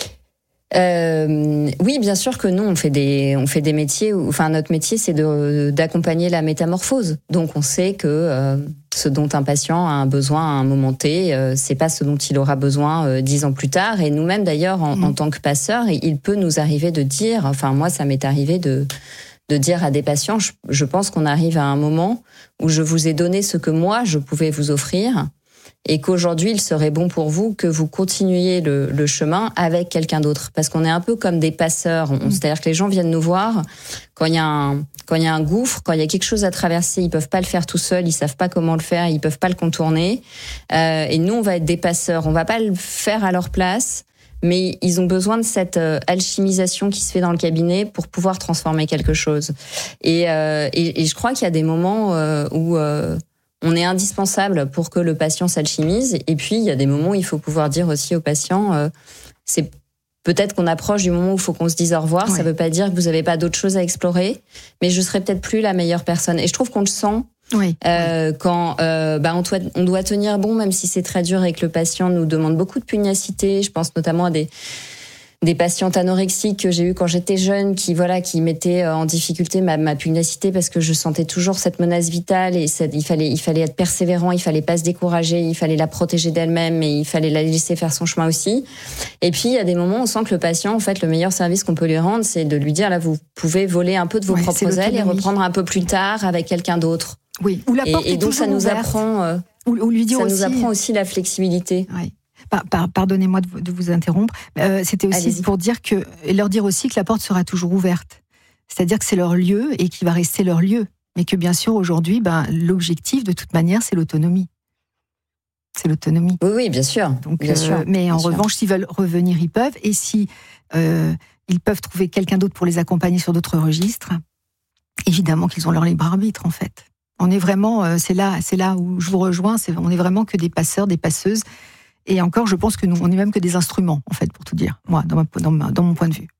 Euh, oui, bien sûr que nous, on fait des, on fait des métiers où, enfin, notre métier, c'est de, d'accompagner la métamorphose. Donc, on sait que euh, ce dont un patient a un besoin à un moment T, euh, c'est pas ce dont il aura besoin euh, dix ans plus tard. Et nous-mêmes, d'ailleurs, en, mmh. en tant que passeurs, il peut nous arriver de dire, enfin, moi, ça m'est arrivé de, de dire à des patients, je, je pense qu'on arrive à un moment où je vous ai donné ce que moi, je pouvais vous offrir. Et qu'aujourd'hui, il serait bon pour vous que vous continuiez le, le chemin avec quelqu'un d'autre. Parce qu'on est un peu comme des passeurs. On, c'est-à-dire que les gens viennent nous voir quand il y a un, quand il y a un gouffre, quand il y a quelque chose à traverser, ils peuvent pas le faire tout seuls, ils savent pas comment le faire, ils peuvent pas le contourner. Euh, et nous, on va être des passeurs. On va pas le faire à leur place, mais ils ont besoin de cette euh, alchimisation qui se fait dans le cabinet pour pouvoir transformer quelque chose. Et, euh, et, et je crois qu'il y a des moments euh, où... Euh, on est indispensable pour que le patient s'alchimise. Et puis, il y a des moments où il faut pouvoir dire aussi au patient, euh, c'est peut-être qu'on approche du moment où il faut qu'on se dise au revoir. Oui. Ça ne veut pas dire que vous n'avez pas d'autres choses à explorer, mais je serai peut-être plus la meilleure personne. Et je trouve qu'on le sent oui. Euh, quand euh, bah, on, doit, on doit tenir bon, même si c'est très dur et que le patient nous demande beaucoup de pugnacité. Je pense notamment à des... des patientes anorexiques que j'ai eues quand j'étais jeune, qui voilà, qui mettaient en difficulté ma, ma pugnacité parce que je sentais toujours cette menace vitale et ça, il fallait, il fallait être persévérant, il fallait pas se décourager, il fallait la protéger d'elle-même et il fallait la laisser faire son chemin aussi. Et puis il y a des moments où on sent que le patient, en fait, le meilleur service qu'on peut lui rendre, c'est de lui dire là, vous pouvez voler un peu de vos ouais, propres ailes et reprendre un peu plus tard avec quelqu'un d'autre. Oui. Ou la porte et, et donc ça nous ouverte. apprend, euh, ou, ou lui dire ça aussi... nous apprend aussi la flexibilité. Oui. Par, par, pardonnez-moi de vous, de vous interrompre. Euh, c'était aussi Allez-y. Pour dire que, et leur dire aussi que la porte sera toujours ouverte. C'est-à-dire que c'est leur lieu et qu'il va rester leur lieu. Mais que bien sûr, aujourd'hui, ben, l'objectif, de toute manière, c'est l'autonomie. C'est l'autonomie. Oui, oui, bien sûr. Donc, bien euh, sûr mais bien en sûr. revanche, s'ils veulent revenir, ils peuvent. Et si euh, ils peuvent trouver quelqu'un d'autre pour les accompagner sur d'autres registres, évidemment qu'ils ont leur libre arbitre, en fait. On est vraiment, euh, c'est là, c'est là où je vous rejoins, c'est, on est vraiment que des passeurs, des passeuses. Et encore, je pense que nous, on n'est même que des instruments, en fait, pour tout dire, moi, dans, ma, dans, ma, dans mon point de vue.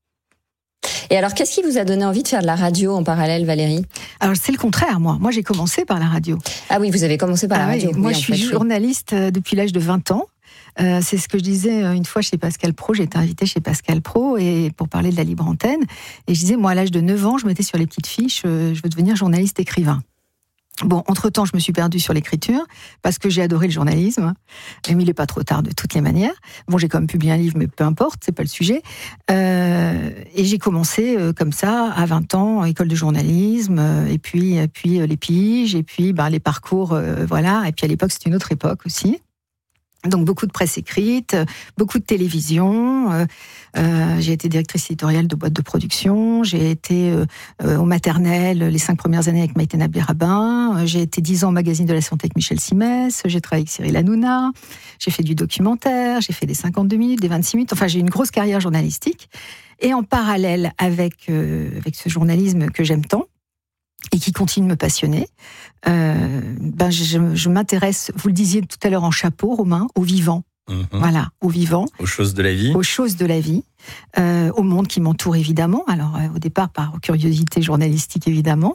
Et alors, qu'est-ce qui vous a donné envie de faire de la radio en parallèle, Valérie ? Alors, c'est le contraire, moi. Moi, j'ai commencé par la radio. Ah oui, vous avez commencé par ah la radio. Oui, moi, oui, je suis fait, journaliste oui. depuis l'âge de vingt ans. Euh, c'est ce que je disais une fois chez Pascal Pro. J'ai été invitée chez Pascal Pro et pour parler de la libre antenne. Et je disais, moi, à l'âge de neuf ans, je mettais sur les petites fiches, euh, je veux devenir journaliste écrivain. Bon, entre-temps, je me suis perdue sur l'écriture parce que j'ai adoré le journalisme. Mais il n'est pas trop tard de toutes les manières. Bon, j'ai quand même publié un livre, mais peu importe, c'est pas le sujet. Euh, et j'ai commencé euh, comme ça, à vingt ans, école de journalisme, euh, et puis, et puis euh, les piges, et puis bah, les parcours, euh, voilà. Et puis à l'époque, c'était une autre époque aussi. Donc beaucoup de presse écrite, beaucoup de télévision. Euh, euh, j'ai été directrice éditoriale de boîtes de production. J'ai été euh, euh, au maternel les cinq premières années avec Maïté Nabli-Rabin. Euh, j'ai été dix ans au magazine de la santé avec Michel Simès. J'ai travaillé avec Cyril Hanouna. J'ai fait du documentaire. J'ai fait des cinquante-deux minutes, des vingt-six minutes. Enfin, j'ai une grosse carrière journalistique. Et en parallèle avec euh, avec ce journalisme que j'aime tant, et qui continue de me passionner, euh, ben je, je m'intéresse, vous le disiez tout à l'heure en chapeau, Romain, au vivant. Mmh. Voilà, au vivant. Aux choses de la vie. Aux choses de la vie. Euh, au monde qui m'entoure, évidemment. Alors, euh, au départ, par curiosité journalistique, évidemment.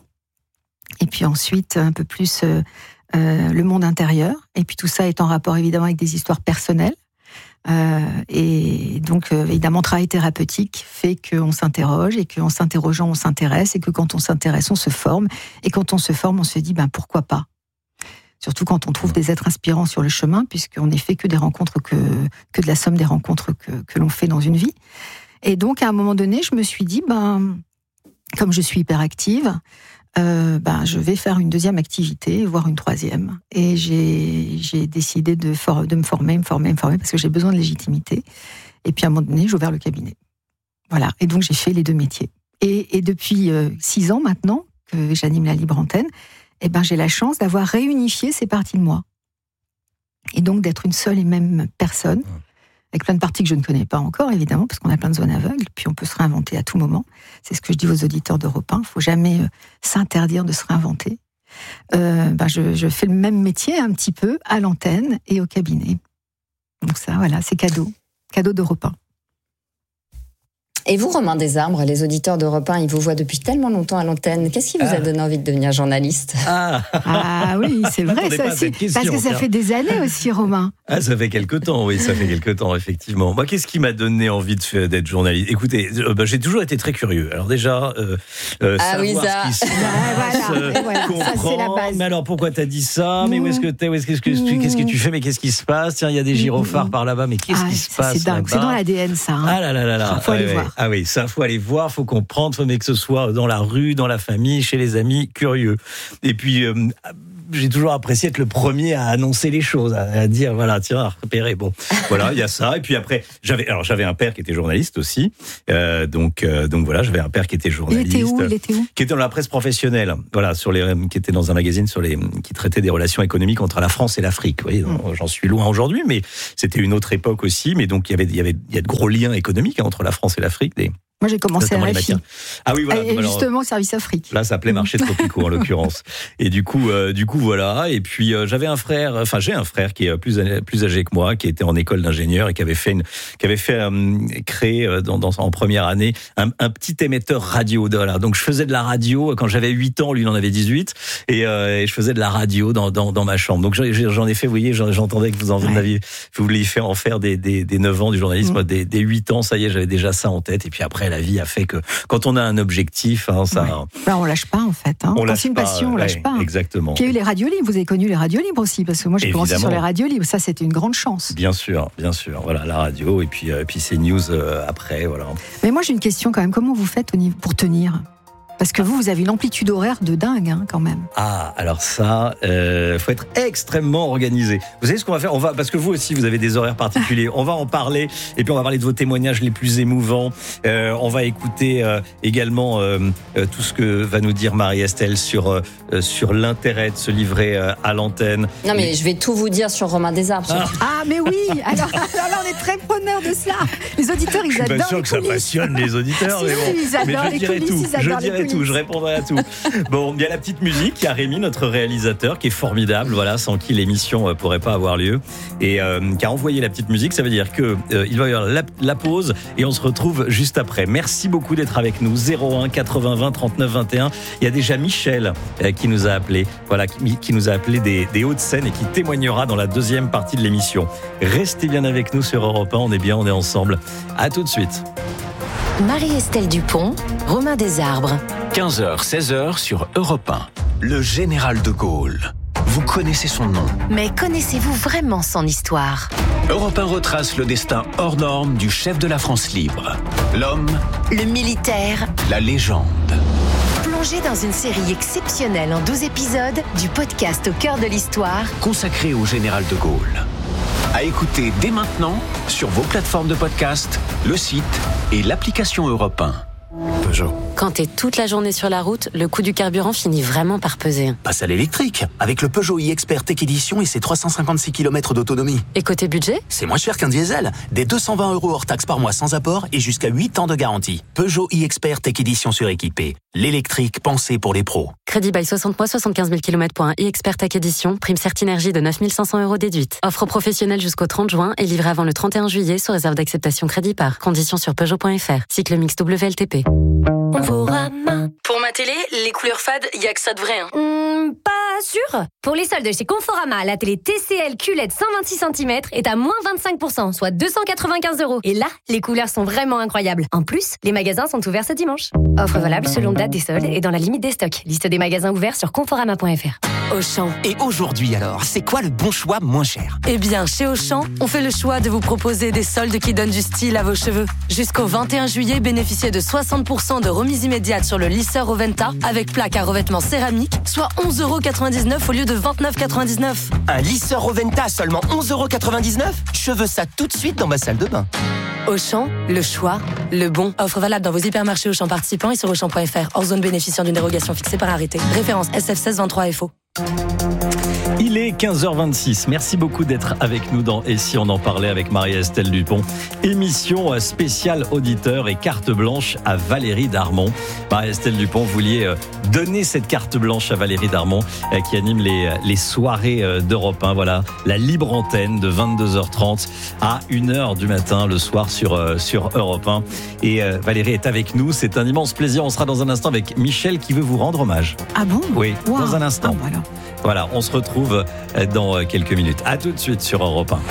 Et puis ensuite, un peu plus euh, euh, le monde intérieur. Et puis tout ça est en rapport, évidemment, avec des histoires personnelles. Euh, et donc, euh, évidemment, travail thérapeutique fait qu'on s'interroge et qu'en s'interrogeant, on s'intéresse et que quand on s'intéresse, on se forme. Et quand on se forme, on se dit, ben, pourquoi pas ? Surtout quand on trouve des êtres inspirants sur le chemin, puisqu'on n'est fait que des rencontres, que, que de la somme des rencontres que, que l'on fait dans une vie. Et donc, à un moment donné, je me suis dit, ben, comme je suis hyperactive, Euh, ben, je vais faire une deuxième activité, voire une troisième. Et j'ai, j'ai décidé de, for- de me former, me former, me former, parce que j'ai besoin de légitimité. Et puis à un moment donné, j'ai ouvert le cabinet. Voilà. Et donc j'ai fait les deux métiers. Et, et depuis euh, six ans maintenant que j'anime la Libre Antenne, eh ben, j'ai la chance d'avoir réunifié ces parties de moi. Et donc d'être une seule et même personne, avec plein de parties que je ne connais pas encore, évidemment, parce qu'on a plein de zones aveugles, puis on peut se réinventer à tout moment. C'est ce que je dis aux auditeurs d'Europe un, il ne faut jamais euh, s'interdire de se réinventer. Euh, ben je, je fais le même métier un petit peu à l'antenne et au cabinet. Donc ça, voilà, c'est cadeau. Cadeau d'Europe un. Et vous, Romain Desarbres, les auditeurs d'Europe un, ils vous voient depuis tellement longtemps à l'antenne. Qu'est-ce qui vous ah. a donné envie de devenir journaliste? Ah, ah oui, c'est vrai, ça aussi. Question, parce que ça fait des années aussi, Romain. Ah, ça fait quelque temps, oui, ça fait quelque temps, effectivement. Moi, qu'est-ce qui m'a donné envie de faire, d'être journaliste? Écoutez, euh, bah, j'ai toujours été très curieux. Alors déjà, euh, euh, ah, savoir oui, ça. ce qui se passe, voilà, voilà, comprendre. Ça, c'est la base. Mais alors, pourquoi t'as dit ça? Mais où est-ce que t'es? Où est-ce que, Mmh. qu'est-ce que tu fais? Mais qu'est-ce qui se passe? Tiens, il y a des gyrophares mmh. par là-bas. Mais qu'est-ce ah, qui se ça, passe? C'est dingue. C'est dans l'A D N, ça. Hein. Ah là là là là. Faut ah, aller ouais, voir. Ah oui, ça, faut aller voir, faut comprendre, faut mais que ce soit dans la rue, dans la famille, chez les amis, curieux. Et puis, euh, j'ai toujours apprécié être le premier à annoncer les choses, à, à dire voilà, tiens, à repérer. Bon, voilà, il y a ça. Et puis après, j'avais, alors j'avais un père qui était journaliste aussi, euh, donc euh, donc voilà, j'avais un père qui était journaliste. Il était où? Il était où? Qui était dans la presse professionnelle, voilà, sur les, qui était dans un magazine sur les, qui traitait des relations économiques entre la France et l'Afrique. Vous voyez, mmh. j'en suis loin aujourd'hui, mais c'était une autre époque aussi. Mais donc il y avait, il y avait, il y a de gros liens économiques hein, entre la France et l'Afrique. Des, Moi, j'ai commencé à R F I. Ah oui, voilà. Et justement, Service Afrique. Là, ça s'appelait Marché Tropicaux, en l'occurrence. Et du coup, euh, du coup, voilà. Et puis, euh, j'avais un frère, enfin, j'ai un frère qui est plus, plus âgé que moi, qui était en école d'ingénieur et qui avait fait une, qui avait fait, euh, créer, euh, dans, dans, en première année, un, un petit émetteur radio. Voilà. Donc, je faisais de la radio quand j'avais huit ans, lui, il en avait dix-huit. Et, euh, et je faisais de la radio dans, dans, dans ma chambre. Donc, j'en ai fait, vous voyez, j'entendais que vous en ouais. aviez, vous vouliez faire en faire des, des, des neuf ans du journalisme, mmh. des, des huit ans, ça y est, j'avais déjà ça en tête. Et puis après, la vie a fait que quand on a un objectif, hein, ça. Ouais. Ben, on lâche pas en fait. Hein. On quand lâche c'est une pas, passion, on ouais, lâche pas. Exactement. Puis il y a eu les radios libres. Vous avez connu les radios libres aussi, parce que moi j'ai commencé sur les radios libres. Ça, c'était une grande chance. Bien sûr, bien sûr. Voilà, la radio et puis euh, puis ces news euh, après, voilà. Mais moi j'ai une question quand même. Comment vous faites pour tenir? Parce que vous, vous avez une amplitude horaire de dingue, hein, quand même. Ah, alors ça, euh, faut être extrêmement organisé. Vous savez ce qu'on va faire? On va, parce que vous aussi, vous avez des horaires particuliers. On va en parler, et puis on va parler de vos témoignages les plus émouvants. Euh, on va écouter euh, également euh, euh, tout ce que va nous dire Marie-Estelle sur euh, sur l'intérêt de se livrer euh, à l'antenne. Non, mais je vais tout vous dire sur Romain Desarbres. Ah, ah mais oui. Alors, alors là, on est très preneurs de cela. Les auditeurs, ils adorent. Je suis pas sûr que ça passionne les auditeurs, mais bon. Ils adorent mais je les dirais coulisses, tout. Ils adorent je dirais les tout. Je répondrai à tout. Bon, il y a la petite musique. Il y a Rémi, notre réalisateur, qui est formidable. Voilà, sans qui l'émission euh, pourrait pas avoir lieu, et euh, qui a envoyé la petite musique. Ça veut dire que euh, il va y avoir la, la pause et on se retrouve juste après. Merci beaucoup d'être avec nous. zéro un quatre-vingts vingt trente-neuf vingt et un. Il y a déjà Michel euh, qui nous a appelé. Voilà, qui, qui nous a appelé des, des Hauts-de-Seine et qui témoignera dans la deuxième partie de l'émission. Restez bien avec nous sur Europe un. On est bien, on est ensemble. À tout de suite. Marie-Estelle Dupont, Romain Desarbres. quinze heures, seize heures sur Europe un. Le général de Gaulle. Vous connaissez son nom. Mais connaissez-vous vraiment son histoire? Europe un retrace le destin hors norme du chef de la France libre. L'homme, le militaire, la légende. Plongez dans une série exceptionnelle en douze épisodes du podcast Au cœur de l'histoire, consacré au général de Gaulle. À écouter dès maintenant sur vos plateformes de podcast, le site et l'application Europe un. Peugeot. Quand t'es toute la journée sur la route, le coût du carburant finit vraiment par peser. Passe à l'électrique, avec le Peugeot e-Expert Tech Edition et ses trois cent cinquante-six kilomètres d'autonomie. Et côté budget ? C'est moins cher qu'un diesel. Des deux cent vingt euros hors taxe par mois sans apport et jusqu'à huit ans de garantie. Peugeot e-Expert Tech Edition suréquipé. L'électrique pensé pour les pros. Crédit bail soixante mois, soixante-quinze mille kilomètres pour un e-Expert Tech Edition. Prime Certinergie de neuf mille cinq cents euros déduite. Offre professionnelle jusqu'au trente juin et livrée avant le trente et un juillet sous réserve d'acceptation crédit par. Conditions sur Peugeot point F R. Cycle mix W L T P. Pour ma télé, les couleurs fades, il y a que ça de vrai. Hein. Mmh, pas sûr. Pour les soldes chez Conforama, la télé T C L Q L E D cent vingt-six centimètres est à moins vingt-cinq pour cent, soit deux cent quatre-vingt-quinze euros. Et là, les couleurs sont vraiment incroyables. En plus, les magasins sont ouverts ce dimanche. Offre valable selon date des soldes et dans la limite des stocks. Liste des magasins ouverts sur conforama point F R. Auchan. Et aujourd'hui alors, c'est quoi le bon choix moins cher? Eh bien, chez Auchan, on fait le choix de vous proposer des soldes qui donnent du style à vos cheveux. Jusqu'au vingt et un juillet, bénéficiez de soixante pour cent de remise immédiate sur le lisseur Oventa avec plaque à revêtement céramique, soit onze euros quatre-vingt-dix-neuf au lieu de vingt-neuf euros quatre-vingt-dix-neuf. Un lisseur Oventa à seulement onze euros quatre-vingt-dix-neuf? Je veux ça tout de suite dans ma salle de bain. Auchan, le choix, le bon. Offre valable dans vos hypermarchés Auchan participants et sur auchan point F R. Hors zone bénéficiant d'une dérogation fixée par arrêté. Référence S F seize vingt-trois F O. Il est quinze heures vingt-six. Merci beaucoup d'être avec nous dans Et si on en parlait avec Marie-Estelle Dupont. Émission spéciale auditeur et carte blanche à Valérie Darmon. Marie-Estelle Dupont, vous vouliez donner cette carte blanche à Valérie Darmon qui anime les, les soirées d'Europe un. Voilà, la libre antenne de vingt-deux heures trente à une heure du matin le soir sur, sur Europe un. Et Valérie est avec nous. C'est un immense plaisir. On sera dans un instant avec Michel qui veut vous rendre hommage. Ah bon ? Oui, wow. Dans un instant. Ah, voilà. Voilà, on se retrouve dans quelques minutes. À tout de suite sur Europe un.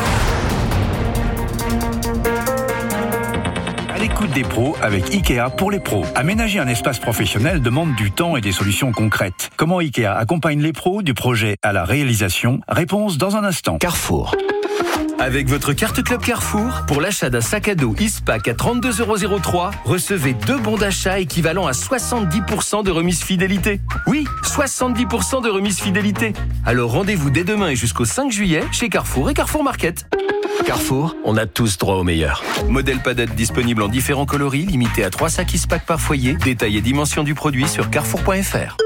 À l'écoute des pros avec Ikea pour les pros. Aménager un espace professionnel demande du temps et des solutions concrètes. Comment Ikea accompagne les pros du projet à la réalisation ? Réponse dans un instant. Carrefour. Avec votre carte Club Carrefour, pour l'achat d'un sac à dos Ispac à trente-deux euros zéro trois, recevez deux bons d'achat équivalent à soixante-dix pour cent de remise fidélité. Oui, soixante-dix pour cent de remise fidélité. Alors rendez-vous dès demain et jusqu'au cinq juillet chez Carrefour et Carrefour Market. Carrefour, on a tous droit au meilleur. Modèle padette disponible en différents coloris, limité à trois sacs Ispac par foyer. Détail et dimension du produit sur carrefour point f r.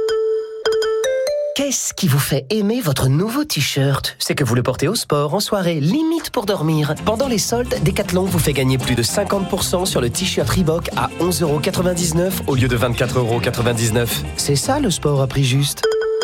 Qu'est-ce qui vous fait aimer votre nouveau t-shirt ? C'est que vous le portez au sport, en soirée, limite pour dormir. Pendant les soldes, Decathlon vous fait gagner plus de cinquante pour cent sur le t-shirt Reebok à onze euros quatre-vingt-dix-neuf au lieu de vingt-quatre euros quatre-vingt-dix-neuf. C'est ça le sport à prix juste.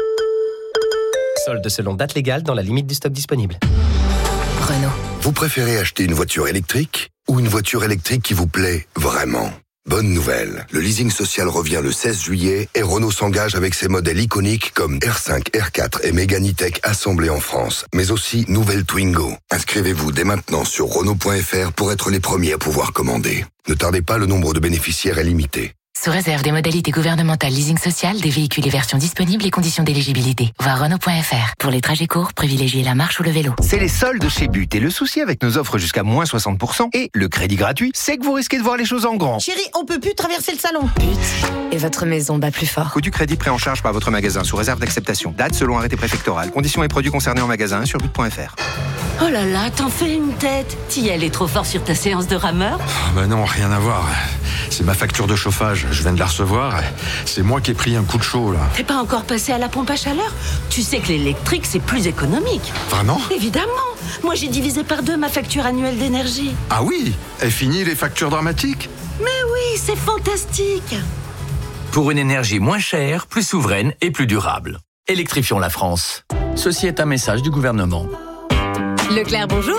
Soldes selon date légale dans la limite du stock disponible. Renault. Vous préférez acheter une voiture électrique ou une voiture électrique qui vous plaît vraiment ? Bonne nouvelle, le leasing social revient le seize juillet et Renault s'engage avec ses modèles iconiques comme R cinq, R quatre et Mégane E-Tech assemblés en France, mais aussi nouvelle Twingo. Inscrivez-vous dès maintenant sur Renault point f r pour être les premiers à pouvoir commander. Ne tardez pas, le nombre de bénéficiaires est limité. Sous réserve des modalités gouvernementales leasing social, des véhicules et versions disponibles et conditions d'éligibilité. Voir Renault point f r. Pour les trajets courts, privilégiez la marche ou le vélo. C'est les soldes chez But et le souci avec nos offres jusqu'à moins soixante pour cent et le crédit gratuit, c'est que vous risquez de voir les choses en grand. Chérie, on peut plus traverser le salon. But et votre maison bat plus fort. Coût du crédit pris en charge par votre magasin sous réserve d'acceptation. Date selon arrêté préfectoral. Conditions et produits concernés en magasin sur but point f r. Oh là là, t'en fais une tête. T'y allais trop fort sur ta séance de rameur ? Oh bah non, rien à voir. C'est ma facture de chauffage. Je viens de la recevoir. C'est moi qui ai pris un coup de chaud, là. T'es pas encore passé à la pompe à chaleur ? Tu sais que l'électrique, c'est plus économique. Vraiment ? Évidemment. Moi, j'ai divisé par deux ma facture annuelle d'énergie. Ah oui ? Et fini les factures dramatiques ? Mais oui, c'est fantastique. Pour une énergie moins chère, plus souveraine et plus durable. Électrifions la France. Ceci est un message du gouvernement. Leclerc, bonjour.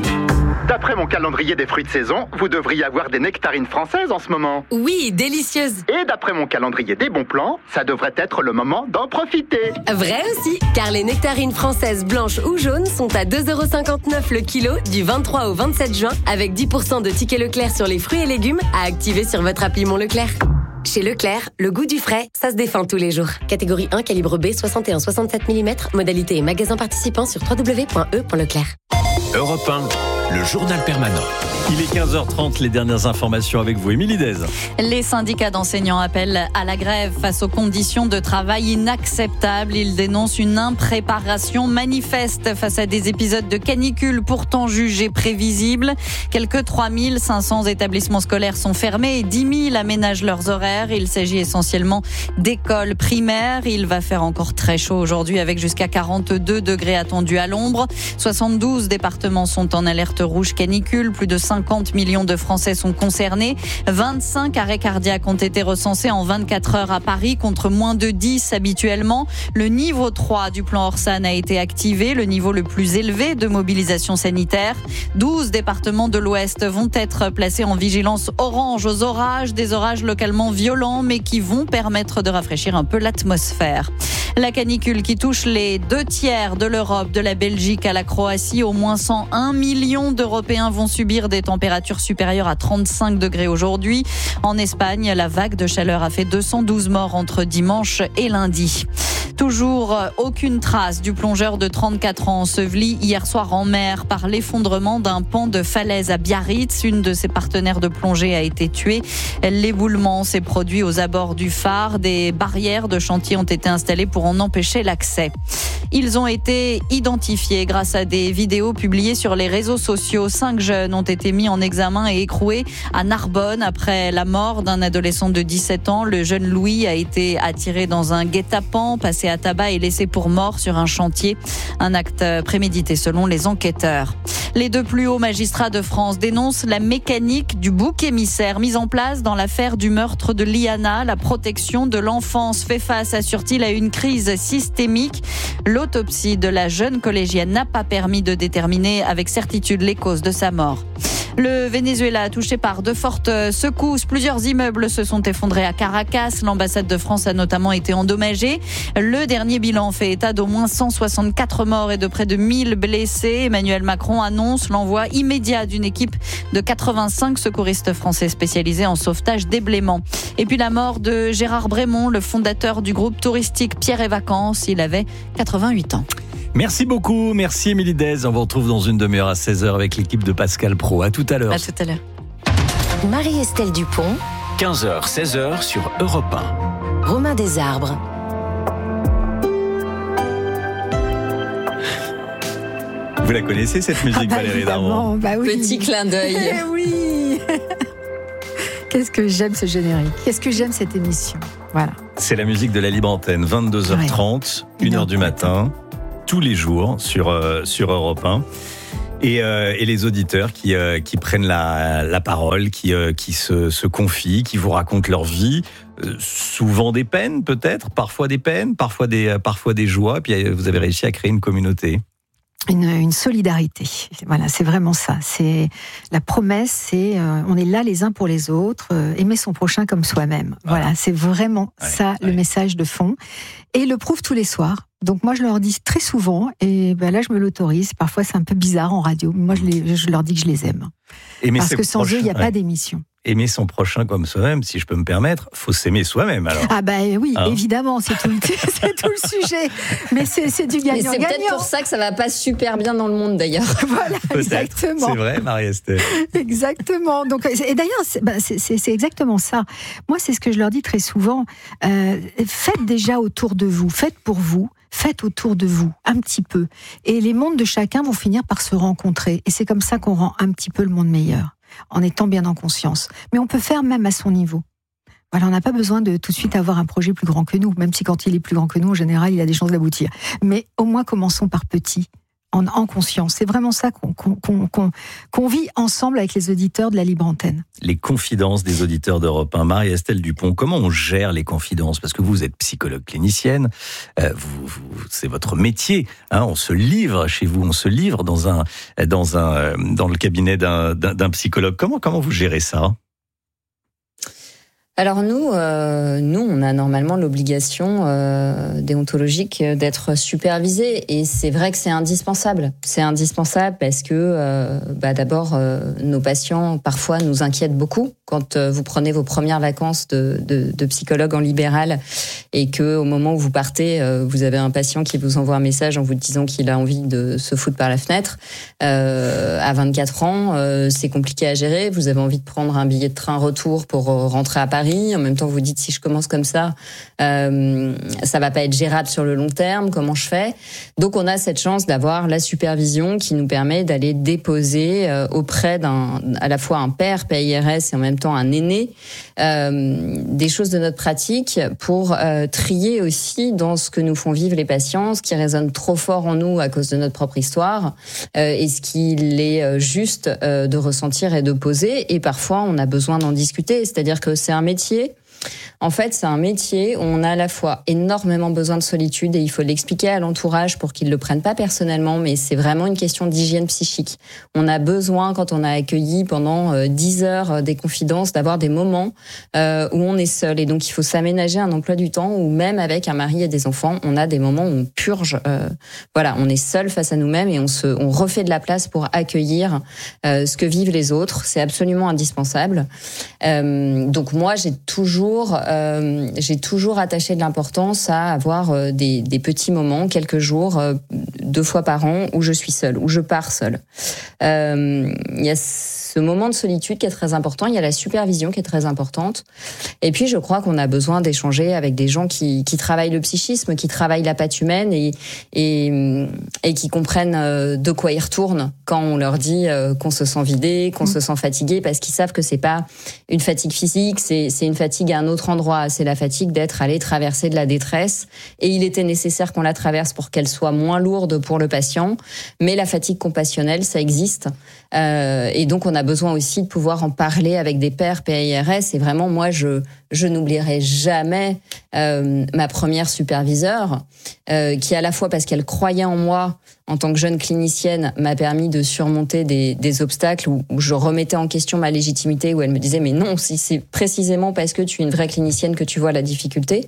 D'après mon calendrier des fruits de saison, vous devriez avoir des nectarines françaises en ce moment. Oui, délicieuses. Et d'après mon calendrier des bons plans, ça devrait être le moment d'en profiter. Vrai aussi, car les nectarines françaises blanches ou jaunes sont à deux euros cinquante-neuf le kilo du vingt-trois au vingt-sept juin, avec dix pour cent de tickets Leclerc sur les fruits et légumes à activer sur votre appli Mon Leclerc. Chez Leclerc, le goût du frais, ça se défend tous les jours. Catégorie un, calibre B, soixante et un virgule soixante-sept millimètres. Modalité et magasin participant sur w w w point e point leclerc. Europe un, le journal permanent. Il est quinze heures trente, les dernières informations avec vous, Émilie Dez. Les syndicats d'enseignants appellent à la grève face aux conditions de travail inacceptables. Ils dénoncent une impréparation manifeste face à des épisodes de canicule pourtant jugés prévisibles. Quelques trois mille cinq cents établissements scolaires sont fermés et dix mille aménagent leurs horaires. Il s'agit essentiellement d'écoles primaires. Il va faire encore très chaud aujourd'hui avec jusqu'à quarante-deux degrés attendus à l'ombre. soixante-douze départements sont en alerte rouge canicule. Plus de cinquante millions de Français sont concernés. vingt-cinq arrêts cardiaques ont été recensés en vingt-quatre heures à Paris contre moins de dix habituellement. Le niveau trois du plan Orsan a été activé, le niveau le plus élevé de mobilisation sanitaire. douze départements de l'Ouest vont être placés en vigilance orange aux orages, des orages localement violents mais qui vont permettre de rafraîchir un peu l'atmosphère. La canicule qui touche les deux tiers de l'Europe, de la Belgique à la Croatie, au moins cent un millions d'Européens vont subir des températures supérieures à trente-cinq degrés aujourd'hui. En Espagne, la vague de chaleur a fait deux cent douze morts entre dimanche et lundi. Toujours aucune trace du plongeur de trente-quatre ans enseveli hier soir en mer par l'effondrement d'un pan de falaise à Biarritz. Une de ses partenaires de plongée a été tuée. L'éboulement s'est produit aux abords du phare. Des barrières de chantier ont été installées pour en empêcher l'accès. Ils ont été identifiés grâce à des vidéos publiées sur les réseaux sociaux. Cinq jeunes ont été mis en examen et écroués à Narbonne après la mort d'un adolescent de dix-sept ans. Le jeune Louis a été attiré dans un guet-apens, passé à tabac et laissé pour mort sur un chantier. Un acte prémédité selon les enquêteurs. Les deux plus hauts magistrats de France dénoncent la mécanique du bouc émissaire mise en place dans l'affaire du meurtre de Liana. La protection de l'enfance fait face, assure-t-il, à une crise systémique. L'autopsie de la jeune collégienne n'a pas permis de déterminer avec certitude les causes de sa mort. Le Venezuela, touché par de fortes secousses, plusieurs immeubles se sont effondrés à Caracas. L'ambassade de France a notamment été endommagée. Le dernier bilan fait état d'au moins cent soixante-quatre morts et de près de mille blessés. Emmanuel Macron annonce l'envoi immédiat d'une équipe de quatre-vingt-cinq secouristes français spécialisés en sauvetage d'ébléments. Et puis la mort de Gérard Brémond, le fondateur du groupe touristique Pierre et Vacances. Il avait quatre-vingt-huit ans. Merci beaucoup, merci Émilie Dez. On vous retrouve dans une demi-heure à seize heures avec l'équipe de Pascal Pro. À tout à l'heure. À tout à l'heure. Marie-Estelle Dupont, quinze heures, seize heures sur Europe un. Romain Desarbres. Vous la connaissez cette musique, Ah bah, Valérie Darmon? bah oui. Petit clin d'œil. Eh oui. Qu'est-ce que j'aime ce générique. Qu'est-ce que j'aime cette émission. Voilà. C'est la musique de la Libre Antenne, vingt-deux heures trente, ouais. une heure du matin, tous les jours sur, euh, sur Europe un. Et, euh, et les auditeurs qui, euh, qui prennent la, la parole, qui, euh, qui se, se confient, qui vous racontent leur vie, euh, souvent des peines peut-être, parfois des peines, parfois des, euh, parfois des joies, puis vous avez réussi à créer une communauté. Une, une solidarité. Voilà, c'est vraiment ça. C'est la promesse, c'est euh, on est là les uns pour les autres, euh, aimer son prochain comme soi-même. Voilà, voilà c'est vraiment ouais, ça ouais. le message de fond. Et ils le prouvent tous les soirs. Donc moi je leur dis très souvent, et ben là je me l'autorise. Parfois c'est un peu bizarre en radio, mais moi je, les, je leur dis que je les aime. Aimer Parce que sans prochains, eux il n'y a ouais. pas d'émission. Aimer son prochain comme soi-même, si je peux me permettre, faut s'aimer soi-même alors. Ah bah oui, hein évidemment, c'est tout, c'est tout le sujet. Mais c'est, c'est du gagnant-gagnant. Mais c'est peut-être pour ça que ça va pas super bien dans le monde d'ailleurs. Voilà, peut-être. Exactement. C'est vrai, Marie-Estelle. Exactement. Donc, et d'ailleurs, c'est, bah, c'est, c'est, c'est exactement ça. Moi, c'est ce que je leur dis très souvent. Euh, faites déjà autour de vous, faites pour vous. Faites autour de vous, un petit peu. Et les mondes de chacun vont finir par se rencontrer. Et c'est comme ça qu'on rend un petit peu le monde meilleur, en étant bien en conscience. Mais on peut faire même à son niveau. Voilà, on n'a pas besoin de tout de suite avoir un projet plus grand que nous, même si quand il est plus grand que nous, en général, il a des chances d'aboutir. Mais au moins, commençons par petit. En, en conscience. C'est vraiment ça qu'on, qu'on, qu'on, qu'on vit ensemble avec les auditeurs de la Libre Antenne. Les confidences des auditeurs d'Europe un. Marie-Estelle Dupont, comment on gère les confidences? Parce que vous êtes psychologue clinicienne, euh, vous, vous, c'est votre métier. Hein, on se livre chez vous, on se livre dans un, dans un, dans le cabinet d'un, d'un, d'un psychologue. Comment, comment vous gérez ça? Alors nous, euh, nous, on a normalement l'obligation euh, déontologique d'être supervisé, et c'est vrai que c'est indispensable. C'est indispensable parce que, euh, bah d'abord, euh, nos patients parfois nous inquiètent beaucoup quand euh, vous prenez vos premières vacances de, de, de psychologue en libéral et que au moment où vous partez, euh, vous avez un patient qui vous envoie un message en vous disant qu'il a envie de se foutre par la fenêtre. Euh, à vingt-quatre ans, euh, c'est compliqué à gérer. Vous avez envie de prendre un billet de train retour pour rentrer à Paris. En même temps, vous dites, si je commence comme ça, euh, ça va pas être gérable sur le long terme. Comment je fais? Donc, on a cette chance d'avoir la supervision qui nous permet d'aller déposer euh, auprès d'un, à la fois un père P I R S et en même temps un aîné, euh, des choses de notre pratique pour euh, trier aussi dans ce que nous font vivre les patients, ce qui résonne trop fort en nous à cause de notre propre histoire, euh, et ce qu'il est juste euh, de ressentir et de poser. Et parfois, on a besoin d'en discuter. C'est-à-dire que c'est un métier. En fait, c'est un métier où on a à la fois énormément besoin de solitude, et il faut l'expliquer à l'entourage pour qu'ils le prennent pas personnellement, mais c'est vraiment une question d'hygiène psychique. On a besoin, quand on a accueilli pendant dix heures des confidences, d'avoir des moments euh, où on est seul, et donc il faut s'aménager un emploi du temps où même avec un mari et des enfants, on a des moments où on purge. Euh, voilà, on est seul face à nous-mêmes et on se, on refait de la place pour accueillir euh, ce que vivent les autres. C'est absolument indispensable. Euh, donc moi, j'ai toujours jours, euh, j'ai toujours attaché de l'importance à avoir euh, des, des petits moments, quelques jours, euh, deux fois par an, où je suis seule, où je pars seule. Euh, il y a ce moment de solitude qui est très important, il y a la supervision qui est très importante. Et puis, je crois qu'on a besoin d'échanger avec des gens qui, qui travaillent le psychisme, qui travaillent la patte humaine et, et, et qui comprennent de quoi ils retournent quand on leur dit qu'on se sent vidé, qu'on mmh. se sent fatigué, parce qu'ils savent que c'est pas une fatigue physique, c'est, c'est une fatigue à un autre endroit. C'est la fatigue d'être allé traverser de la détresse. Et il était nécessaire qu'on la traverse pour qu'elle soit moins lourde pour le patient. Mais la fatigue compassionnelle, ça existe. Euh, et donc, on a besoin aussi de pouvoir en parler avec des pairs P A I R S. Et vraiment, moi, je, je n'oublierai jamais euh, ma première superviseure, euh, qui à la fois, parce qu'elle croyait en moi en tant que jeune clinicienne, m'a permis de surmonter des, des obstacles où, où je remettais en question ma légitimité, où elle me disait mais non, si c'est précisément parce que tu es une vraie clinicienne que tu vois la difficulté.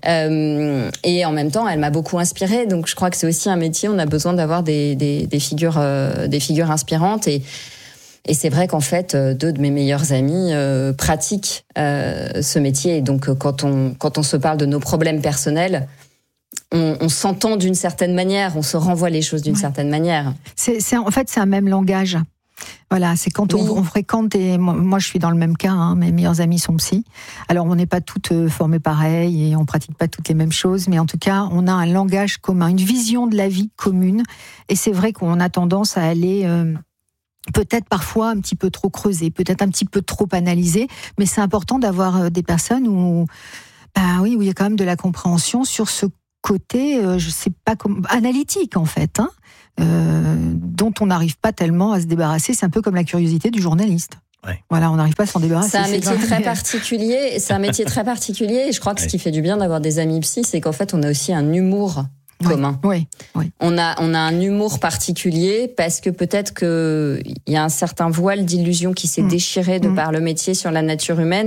Euh, et en même temps, elle m'a beaucoup inspirée. Donc je crois que c'est aussi un métier, on a besoin d'avoir des, des, des figures, euh, des figures inspirantes. Et Et c'est vrai qu'en fait, deux de mes meilleurs amis euh, pratiquent euh, ce métier. Et donc, quand on, quand on se parle de nos problèmes personnels, on, on s'entend d'une certaine manière, on se renvoie les choses d'une ouais. certaine manière. C'est, c'est, en fait, c'est un même langage. Voilà, c'est quand oui. on, on fréquente, et moi, moi je suis dans le même cas, hein, mes meilleurs amis sont psy. Alors on n'est pas toutes euh, formées pareil et on pratique pas toutes les mêmes choses, mais en tout cas on a un langage commun, une vision de la vie commune. Et c'est vrai qu'on a tendance à aller... Euh, peut-être parfois un petit peu trop creusé, peut-être un petit peu trop analysé, mais c'est important d'avoir des personnes où, bah oui, où il y a quand même de la compréhension sur ce côté, euh, je sais pas comment, analytique en fait, hein, euh, dont on n'arrive pas tellement à se débarrasser. C'est un peu comme la curiosité du journaliste. Ouais. Voilà, on n'arrive pas à s'en débarrasser. C'est un métier c'est très particulier. C'est un métier très particulier. Et je crois que ouais. ce qui fait du bien d'avoir des amis psy, c'est qu'en fait, on a aussi un humour commun. Oui, oui. On a, on a un humour particulier parce que peut-être qu'il y a un certain voile d'illusion qui s'est mmh. déchiré de mmh. par le métier sur la nature humaine.